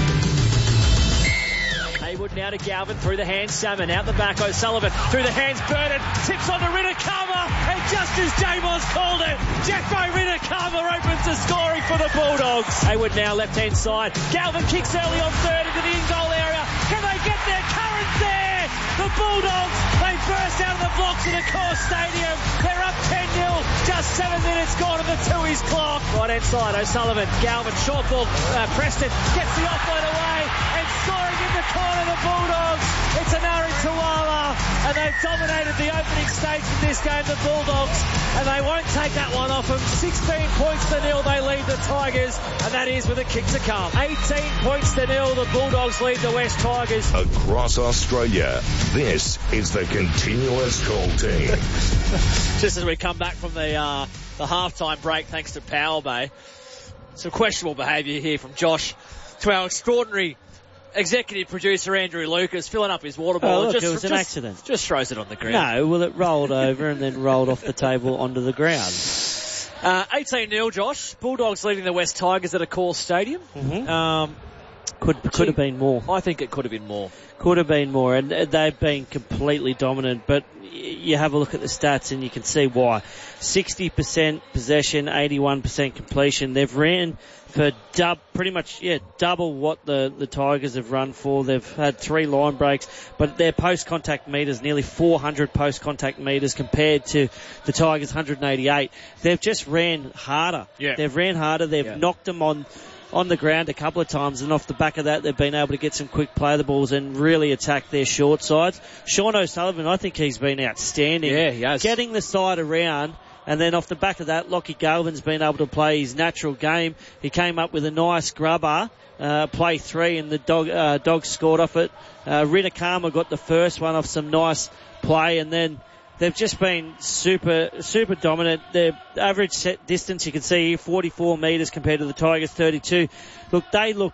Haywood now to Galvin through the hands, Salmon out the back, O'Sullivan through the hands, Burnett tips on to Rinakama, and just as J-Moss called it, Jeffro Rinakama opens the scoring for the Bulldogs. Haywood now left hand side, Galvin kicks early on third into the in-goal area. Can they get there? Curran's there! The Bulldogs, they burst out of the blocks in the Coors Stadium. They're up ten nil, just seven minutes gone on the two-ies clock. Right hand side, O'Sullivan, Galvin, short ball, uh, Preston gets the offload away, and scoring in the corner, the Bulldogs. It's Anari Tuala, and they've dominated the opening stage of this game, the Bulldogs, and they won't take that one off them. sixteen points to nil, they lead the Tigers, and that is with a kick to come. eighteen points to nil, the Bulldogs lead the West Tigers. Across Australia, this is the Continuous Call team. Just as we come back from the uh, the halftime break, thanks to Power Bay, some questionable behaviour here from Josh to our extraordinary executive producer Andrew Lucas, filling up his water bottle. Oh, look, just, it was just, an accident. Just throws it on the ground. No, well, it rolled over and then rolled off the table onto the ground. Uh, eighteen nil, Josh. Bulldogs leading the West Tigers at a Coors Stadium. Mm-hmm. Um, could could gee, have been more. I think it could have been more. Could have been more, and they've been completely dominant, but you have a look at the stats and you can see why. sixty percent possession, eighty-one percent completion. They've ran for dub, pretty much, yeah, double what the, the Tigers have run for. They've had three line breaks, but their post-contact meters, nearly four hundred post-contact meters compared to the Tigers' one hundred eighty-eight. They've just ran harder. Yeah. They've ran harder. They've yeah. knocked them on on the ground a couple of times, and off the back of that they've been able to get some quick play the balls and really attack their short sides. Sean O'Sullivan, I think he's been outstanding. Yeah, he has. Getting the side around, and then off the back of that, Lockie Galvin's been able to play his natural game. He came up with a nice grubber, uh, play three, and the dog, uh, Dogs scored off it. Uh, Rinakama got the first one off some nice play, and then they've just been super, super dominant. Their average set distance, you can see here, forty-four metres compared to the Tigers' thirty-two. Look, they look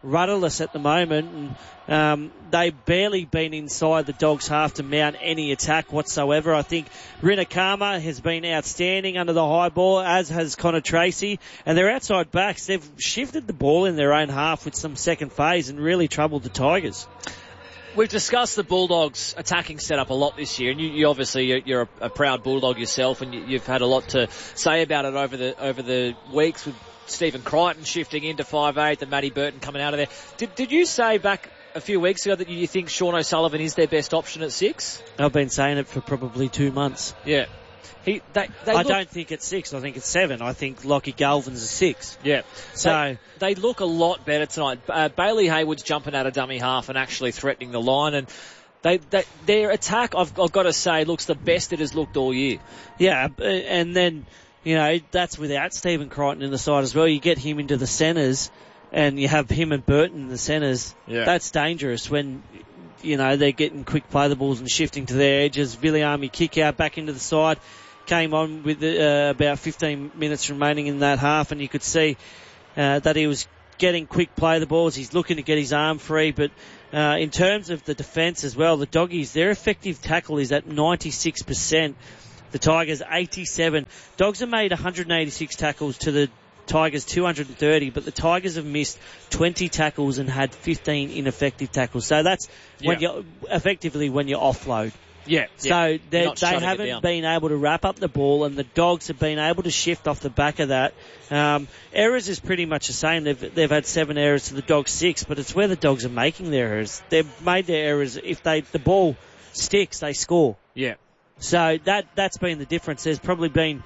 rudderless at the moment, and um, they've barely been inside the Dogs' half to mount any attack whatsoever. I think Rinakama has been outstanding under the high ball, as has Connor Tracy, and their outside backs, they've shifted the ball in their own half with some second phase and really troubled the Tigers. We've discussed the Bulldogs' attacking setup a lot this year, and you, you obviously you're, you're a, a proud Bulldog yourself, and you, you've had a lot to say about it over the over the weeks with Stephen Crichton shifting into five eight and Matty Burton coming out of there. Did did you say back a few weeks ago that you think Sean O'Sullivan is their best option at six? I've been saying it for probably two months. Yeah. He, they, they I look, don't think it's six. I think it's seven. I think Lockie Galvin's a six. Yeah. So they, they look a lot better tonight. Uh, Bailey Hayward's jumping out of dummy half and actually threatening the line, and they, they their attack, I've, I've got to say, looks the best it has looked all year. Yeah, and then, you know, that's without Stephen Crichton in the side as well. You get him into the centres, and you have him and Burton in the centres. Yeah. That's dangerous when, you know, they're getting quick play the balls and shifting to their edges. Viliami kick out back into the side. Came on with uh, about fifteen minutes remaining in that half, and you could see uh, that he was getting quick play the balls. He's looking to get his arm free, but uh, in terms of the defence as well, the Doggies, their effective tackle is at ninety-six percent. The Tigers, eighty-seven. Dogs have made one hundred eighty-six tackles to the Tigers, two hundred thirty, but the Tigers have missed twenty tackles and had fifteen ineffective tackles. So that's when Yeah. you effectively when you offload. Yeah. So yeah. they, they haven't been able to wrap up the ball, and the Dogs have been able to shift off the back of that. Um, errors is pretty much the same. They've they've had seven errors to the Dogs six, but it's where the Dogs are making their errors. They've made their errors. If they the ball sticks, they score. Yeah. So that that's been the difference. There's probably been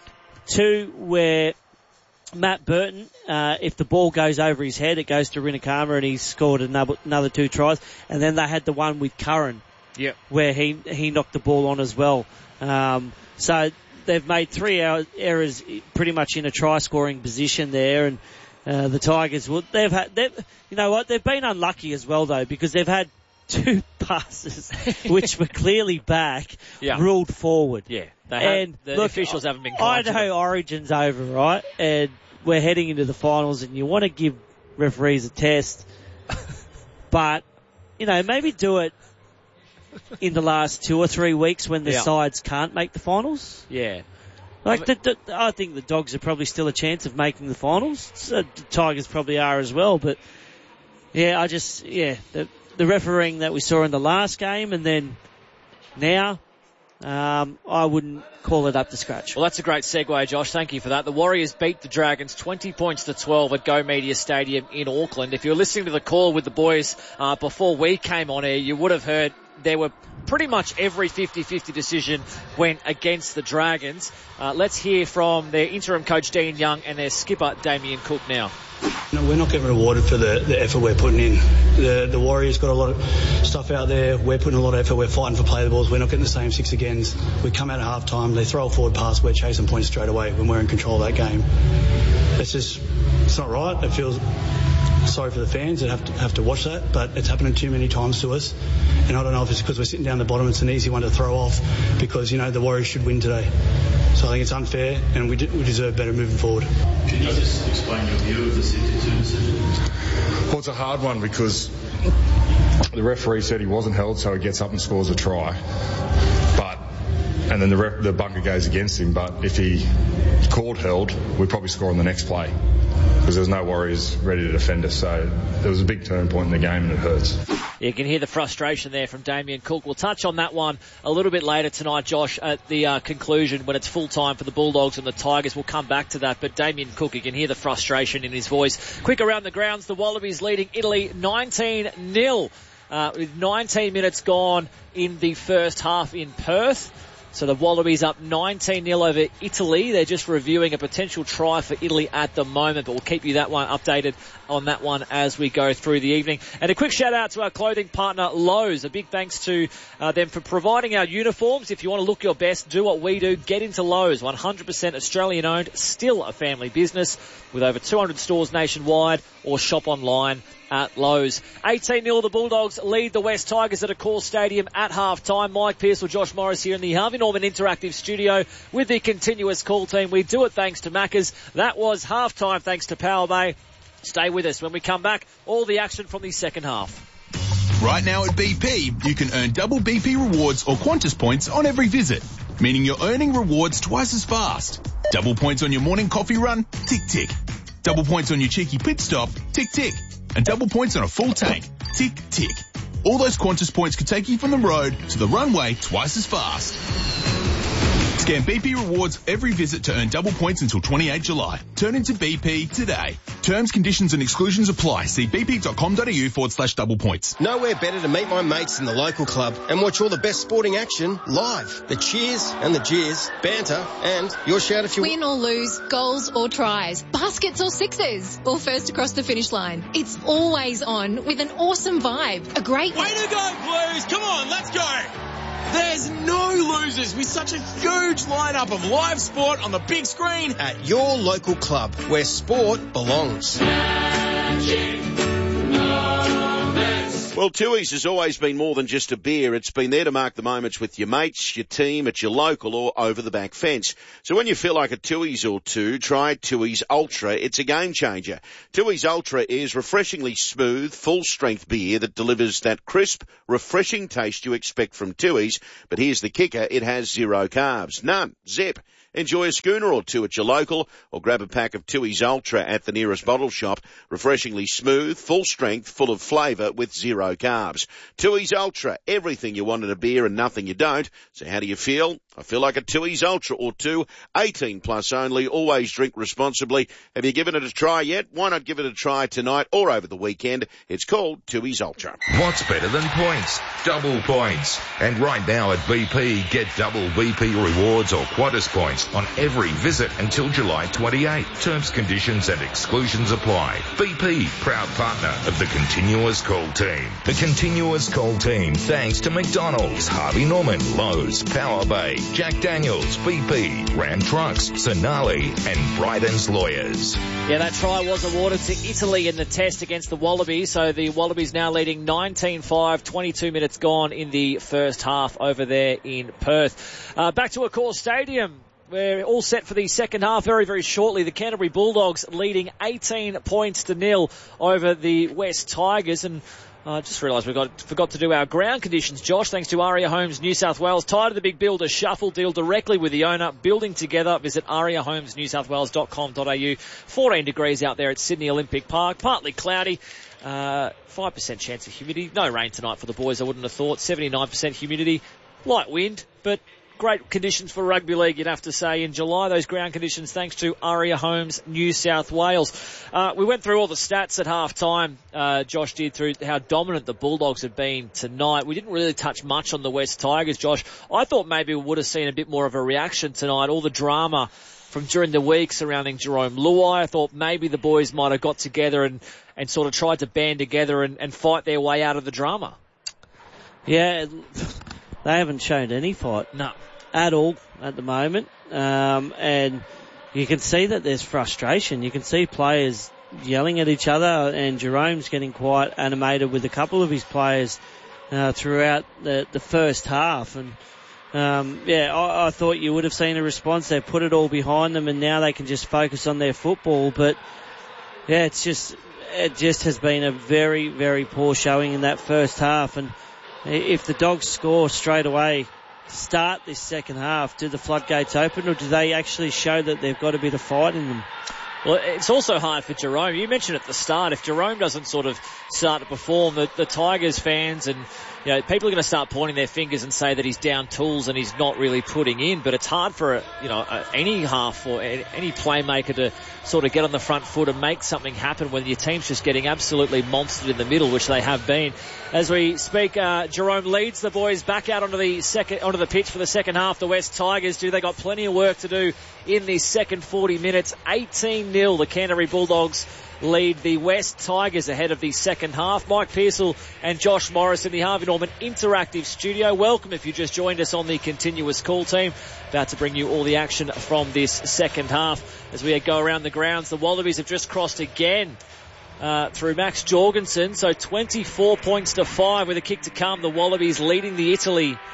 two where Matt Burton, uh, if the ball goes over his head, it goes to Rinakama, and he's scored another another two tries. And then they had the one with Curran. Yep. Where he he knocked the ball on as well. Um, so they've made three er- errors pretty much in a try-scoring position there, and uh, the Tigers, well, they've had, they've, you know what, they've been unlucky as well though, because they've had two passes which were clearly back, yeah. ruled forward. Yeah, they have, and the look, officials haven't been I kind to them. know Origin's over, right? And we're heading into the finals, and you want to give referees a test, but you know, maybe do it in the last two or three weeks when the yeah. sides can't make the finals. Yeah. Like, I, mean, the, the, I think the Dogs are probably still a chance of making the finals. So the Tigers probably are as well, but yeah, I just, yeah, the, the refereeing that we saw in the last game and then now, um, I wouldn't call it up to scratch. Well, that's a great segue, Josh. Thank you for that. The Warriors beat the Dragons twenty points to twelve at Go Media Stadium in Auckland. If you were listening to the call with the boys uh, before we came on air, you would have heard there were pretty much every fifty-fifty decision went against the Dragons. Uh, let's hear from their interim coach, Dean Young, and their skipper, Damien Cook, now. No, we're not getting rewarded for the, the effort we're putting in. The, the Warriors got a lot of stuff out there. We're putting a lot of effort. We're fighting for play the balls. We're not getting the same six agains. We come out at half time. They throw a forward pass. We're chasing points straight away when we're in control of that game. It's just, it's not right. It feels sorry for the fans that have to, have to watch that, but it's happening too many times to us. And I don't know if it's because we're sitting down the bottom. It's an easy one to throw off because, you know, the Warriors should win today. So I think it's unfair, and we, d- we deserve better moving forward. Can you just explain your view of the sixty-two decision? Well, it's a hard one because the referee said he wasn't held, so he gets up and scores a try. But and then the, ref, the bunker goes against him. But if he called held, we'd probably score on the next play because there's no Warriors ready to defend us. So there was a big turning point in the game, and it hurts. You can hear the frustration there from Damien Cook. We'll touch on that one a little bit later tonight, Josh, at the uh, conclusion when it's full time for the Bulldogs and the Tigers. We'll come back to that. But Damien Cook, you can hear the frustration in his voice. Quick around the grounds, the Wallabies leading Italy nineteen nil uh, with nineteen minutes gone in the first half in Perth. So the Wallabies up nineteen nil over Italy. They're just reviewing a potential try for Italy at the moment, but we'll keep you that one updated on that one as we go through the evening. And a quick shout out to our clothing partner Lowe's. A big thanks to uh, them for providing our uniforms. If you want to look your best, do what we do. Get into Lowe's. one hundred percent Australian owned, still a family business with over two hundred stores nationwide, or shop online at Lowe's. eighteen nil the Bulldogs lead the West Tigers at Accor Stadium at half time. Mike Pearce or Josh Morris here in the Harvey Norman Interactive Studio with the continuous call team. We do it thanks to Macca's. That was half time thanks to Power Bay. Stay with us. When we come back, all the action from the second half. Right now at B P, you can earn double B P rewards or Qantas points on every visit, meaning you're earning rewards twice as fast. Double points on your morning coffee run, tick tick. Double points on your cheeky pit stop, tick tick. And double points on a full tank, tick tick. All those Qantas points can take you from the road to the runway twice as fast. Scan B P rewards every visit to earn double points until twenty-eighth July. Turn into B P today. Terms, conditions and exclusions apply. See bp.com.au forward slash double points. Nowhere better to meet my mates in the local club and watch all the best sporting action live. The cheers and the jeers, banter and your shout if you win or lose, goals or tries, baskets or sixes, or first across the finish line. It's always on with an awesome vibe. A great... Way to go, Blues! Come on, let's go! There's no losers with such a huge lineup of live sport on the big screen at your local club where sport belongs. Well, Tooheys has always been more than just a beer. It's been there to mark the moments with your mates, your team, at your local or over the back fence. So when you feel like a Tooheys or two, try Tooheys Ultra. It's a game changer. Tooheys Ultra is refreshingly smooth, full-strength beer that delivers that crisp, refreshing taste you expect from Tooheys. But here's the kicker. It has zero carbs. None. Zip. Enjoy a schooner or two at your local or grab a pack of Tooheys Ultra at the nearest bottle shop. Refreshingly smooth, full strength, full of flavour with zero carbs. Tooheys Ultra, everything you want in a beer and nothing you don't. So how do you feel? I feel like a Tooheys Ultra or two. eighteen plus only. Always drink responsibly. Have you given it a try yet? Why not give it a try tonight or over the weekend? It's called Tooheys Ultra. What's better than points? Double points. And right now at B P, get double B P rewards or Qantas points on every visit until July twenty-eighth. Terms, conditions and exclusions apply. B P, proud partner of the Continuous Call Team. The Continuous Call Team, thanks to McDonald's, Harvey Norman, Lowe's, Power Bay, Jack Daniels, B P, Ram Trucks, Sonali and Bryden's Lawyers. Yeah, that try was awarded to Italy in the test against the Wallabies. So the Wallabies now leading nineteen five, twenty-two minutes gone in the first half over there in Perth. Uh, back to Accor Stadium. We're all set for the second half very, very shortly. The Canterbury Bulldogs leading eighteen points to nil over the West Tigers. And I uh, just realised we got forgot to do our ground conditions, Josh, thanks to Aria Homes New South Wales. Tired of the big builder shuffle? Deal directly with the owner. Building together. Visit aria homes new south wales dot com dot a u. fourteen degrees out there at Sydney Olympic Park. Partly cloudy. Uh, five percent chance of humidity. No rain tonight for the boys, I wouldn't have thought. seventy-nine percent humidity. Light wind, but great conditions for rugby league, you'd have to say, in July. Those ground conditions, thanks to Aria Homes, New South Wales. Uh, we went through all the stats at half time. Uh, Josh did, through how dominant the Bulldogs have been tonight. We didn't really touch much on the West Tigers, Josh. I thought maybe we would have seen a bit more of a reaction tonight. All the drama from during the week surrounding Jerome Luai. I thought maybe the boys might have got together and, and sort of tried to band together and, and fight their way out of the drama. Yeah, they haven't shown any fight. No. At all at the moment. Um, and you can see that there's frustration. You can see players yelling at each other, and Jerome's getting quite animated with a couple of his players uh, throughout the, the first half. And um, yeah, I, I thought you would have seen a response. They put it all behind them, and now they can just focus on their football. But yeah, it's just it just has been a very, very poor showing in that first half. And if the Dogs score straight away, start this second half, do the floodgates open, or do they actually show that they've got a bit of fight in them? Well, it's also hard for Jerome. You mentioned at the start, if Jerome doesn't sort of start to perform, the, the Tigers fans and, you know, people are going to start pointing their fingers and say that he's down tools and he's not really putting in. But it's hard for, a, you know, a, any half or a, any playmaker to sort of get on the front foot and make something happen when your team's just getting absolutely monstered in the middle, which they have been. As we speak, uh, Jerome leads the boys back out onto the second, onto the pitch for the second half. The West Tigers do. They got plenty of work to do in the second forty minutes. eighteen nil, the Canterbury Bulldogs lead the West Tigers ahead of the second half. Mike Pearsall and Josh Morris in the Harvey Norman Interactive Studio. Welcome if you just joined us on the Continuous Call Team. About to bring you all the action from this second half. As we go around the grounds, the Wallabies have just crossed again uh, through Max Jorgensen. So twenty-four points to five with a kick to come. The Wallabies leading the Italy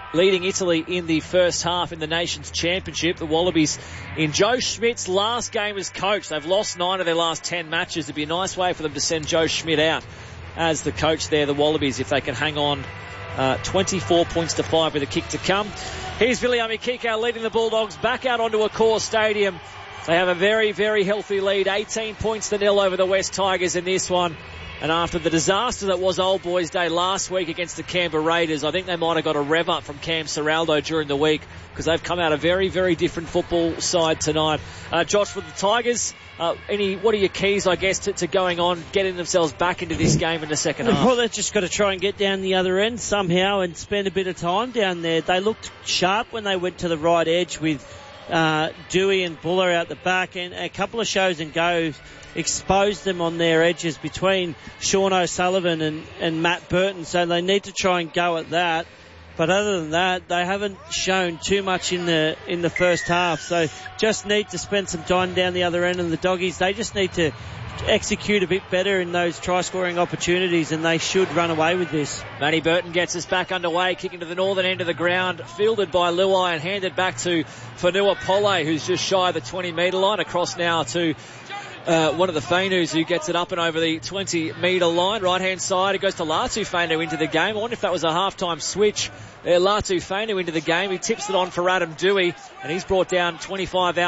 leading Italy in the first half in the Nations Championship. The Wallabies in Joe Schmidt's last game as coach. They've lost nine of their last ten matches. It'd be a nice way for them to send Joe Schmidt out as the coach there, the Wallabies, if they can hang on uh, twenty-four points to five with a kick to come. Here's Viliame Kikau leading the Bulldogs back out onto Accor Stadium. They have a very, very healthy lead, eighteen points to nil over the West Tigers in this one. And after the disaster that was Old Boys Day last week against the Canberra Raiders, I think they might have got a rev up from Cam Serraldo during the week, because they've come out a very, very different football side tonight. Uh, Josh, for the Tigers, uh, any what are your keys, I guess, to, to going on, getting themselves back into this game in the second half? Well, they've just got to try and get down the other end somehow and spend a bit of time down there. They looked sharp when they went to the right edge with uh, Dewey and Buller out the back, and a couple of shows and goes exposed them on their edges between Sean O'Sullivan and, and Matt Burton, so they need to try and go at that. But other than that, they haven't shown too much in the in the first half, so just need to spend some time down the other end. And the Doggies, they just need to execute a bit better in those try-scoring opportunities, and they should run away with this. Matty Burton gets us back underway, kicking to the northern end of the ground, fielded by Luai and handed back to Whanua Pole, who's just shy of the twenty metre line. Across now to Uh, one of the Fainus who gets it up and over the twenty metre line. Right hand side, it goes to Latu Fainu into the game. I wonder if that was a half-time switch. Uh, Latu Fainu into the game. He tips it on for Adam Dewey, and he's brought down twenty-five out.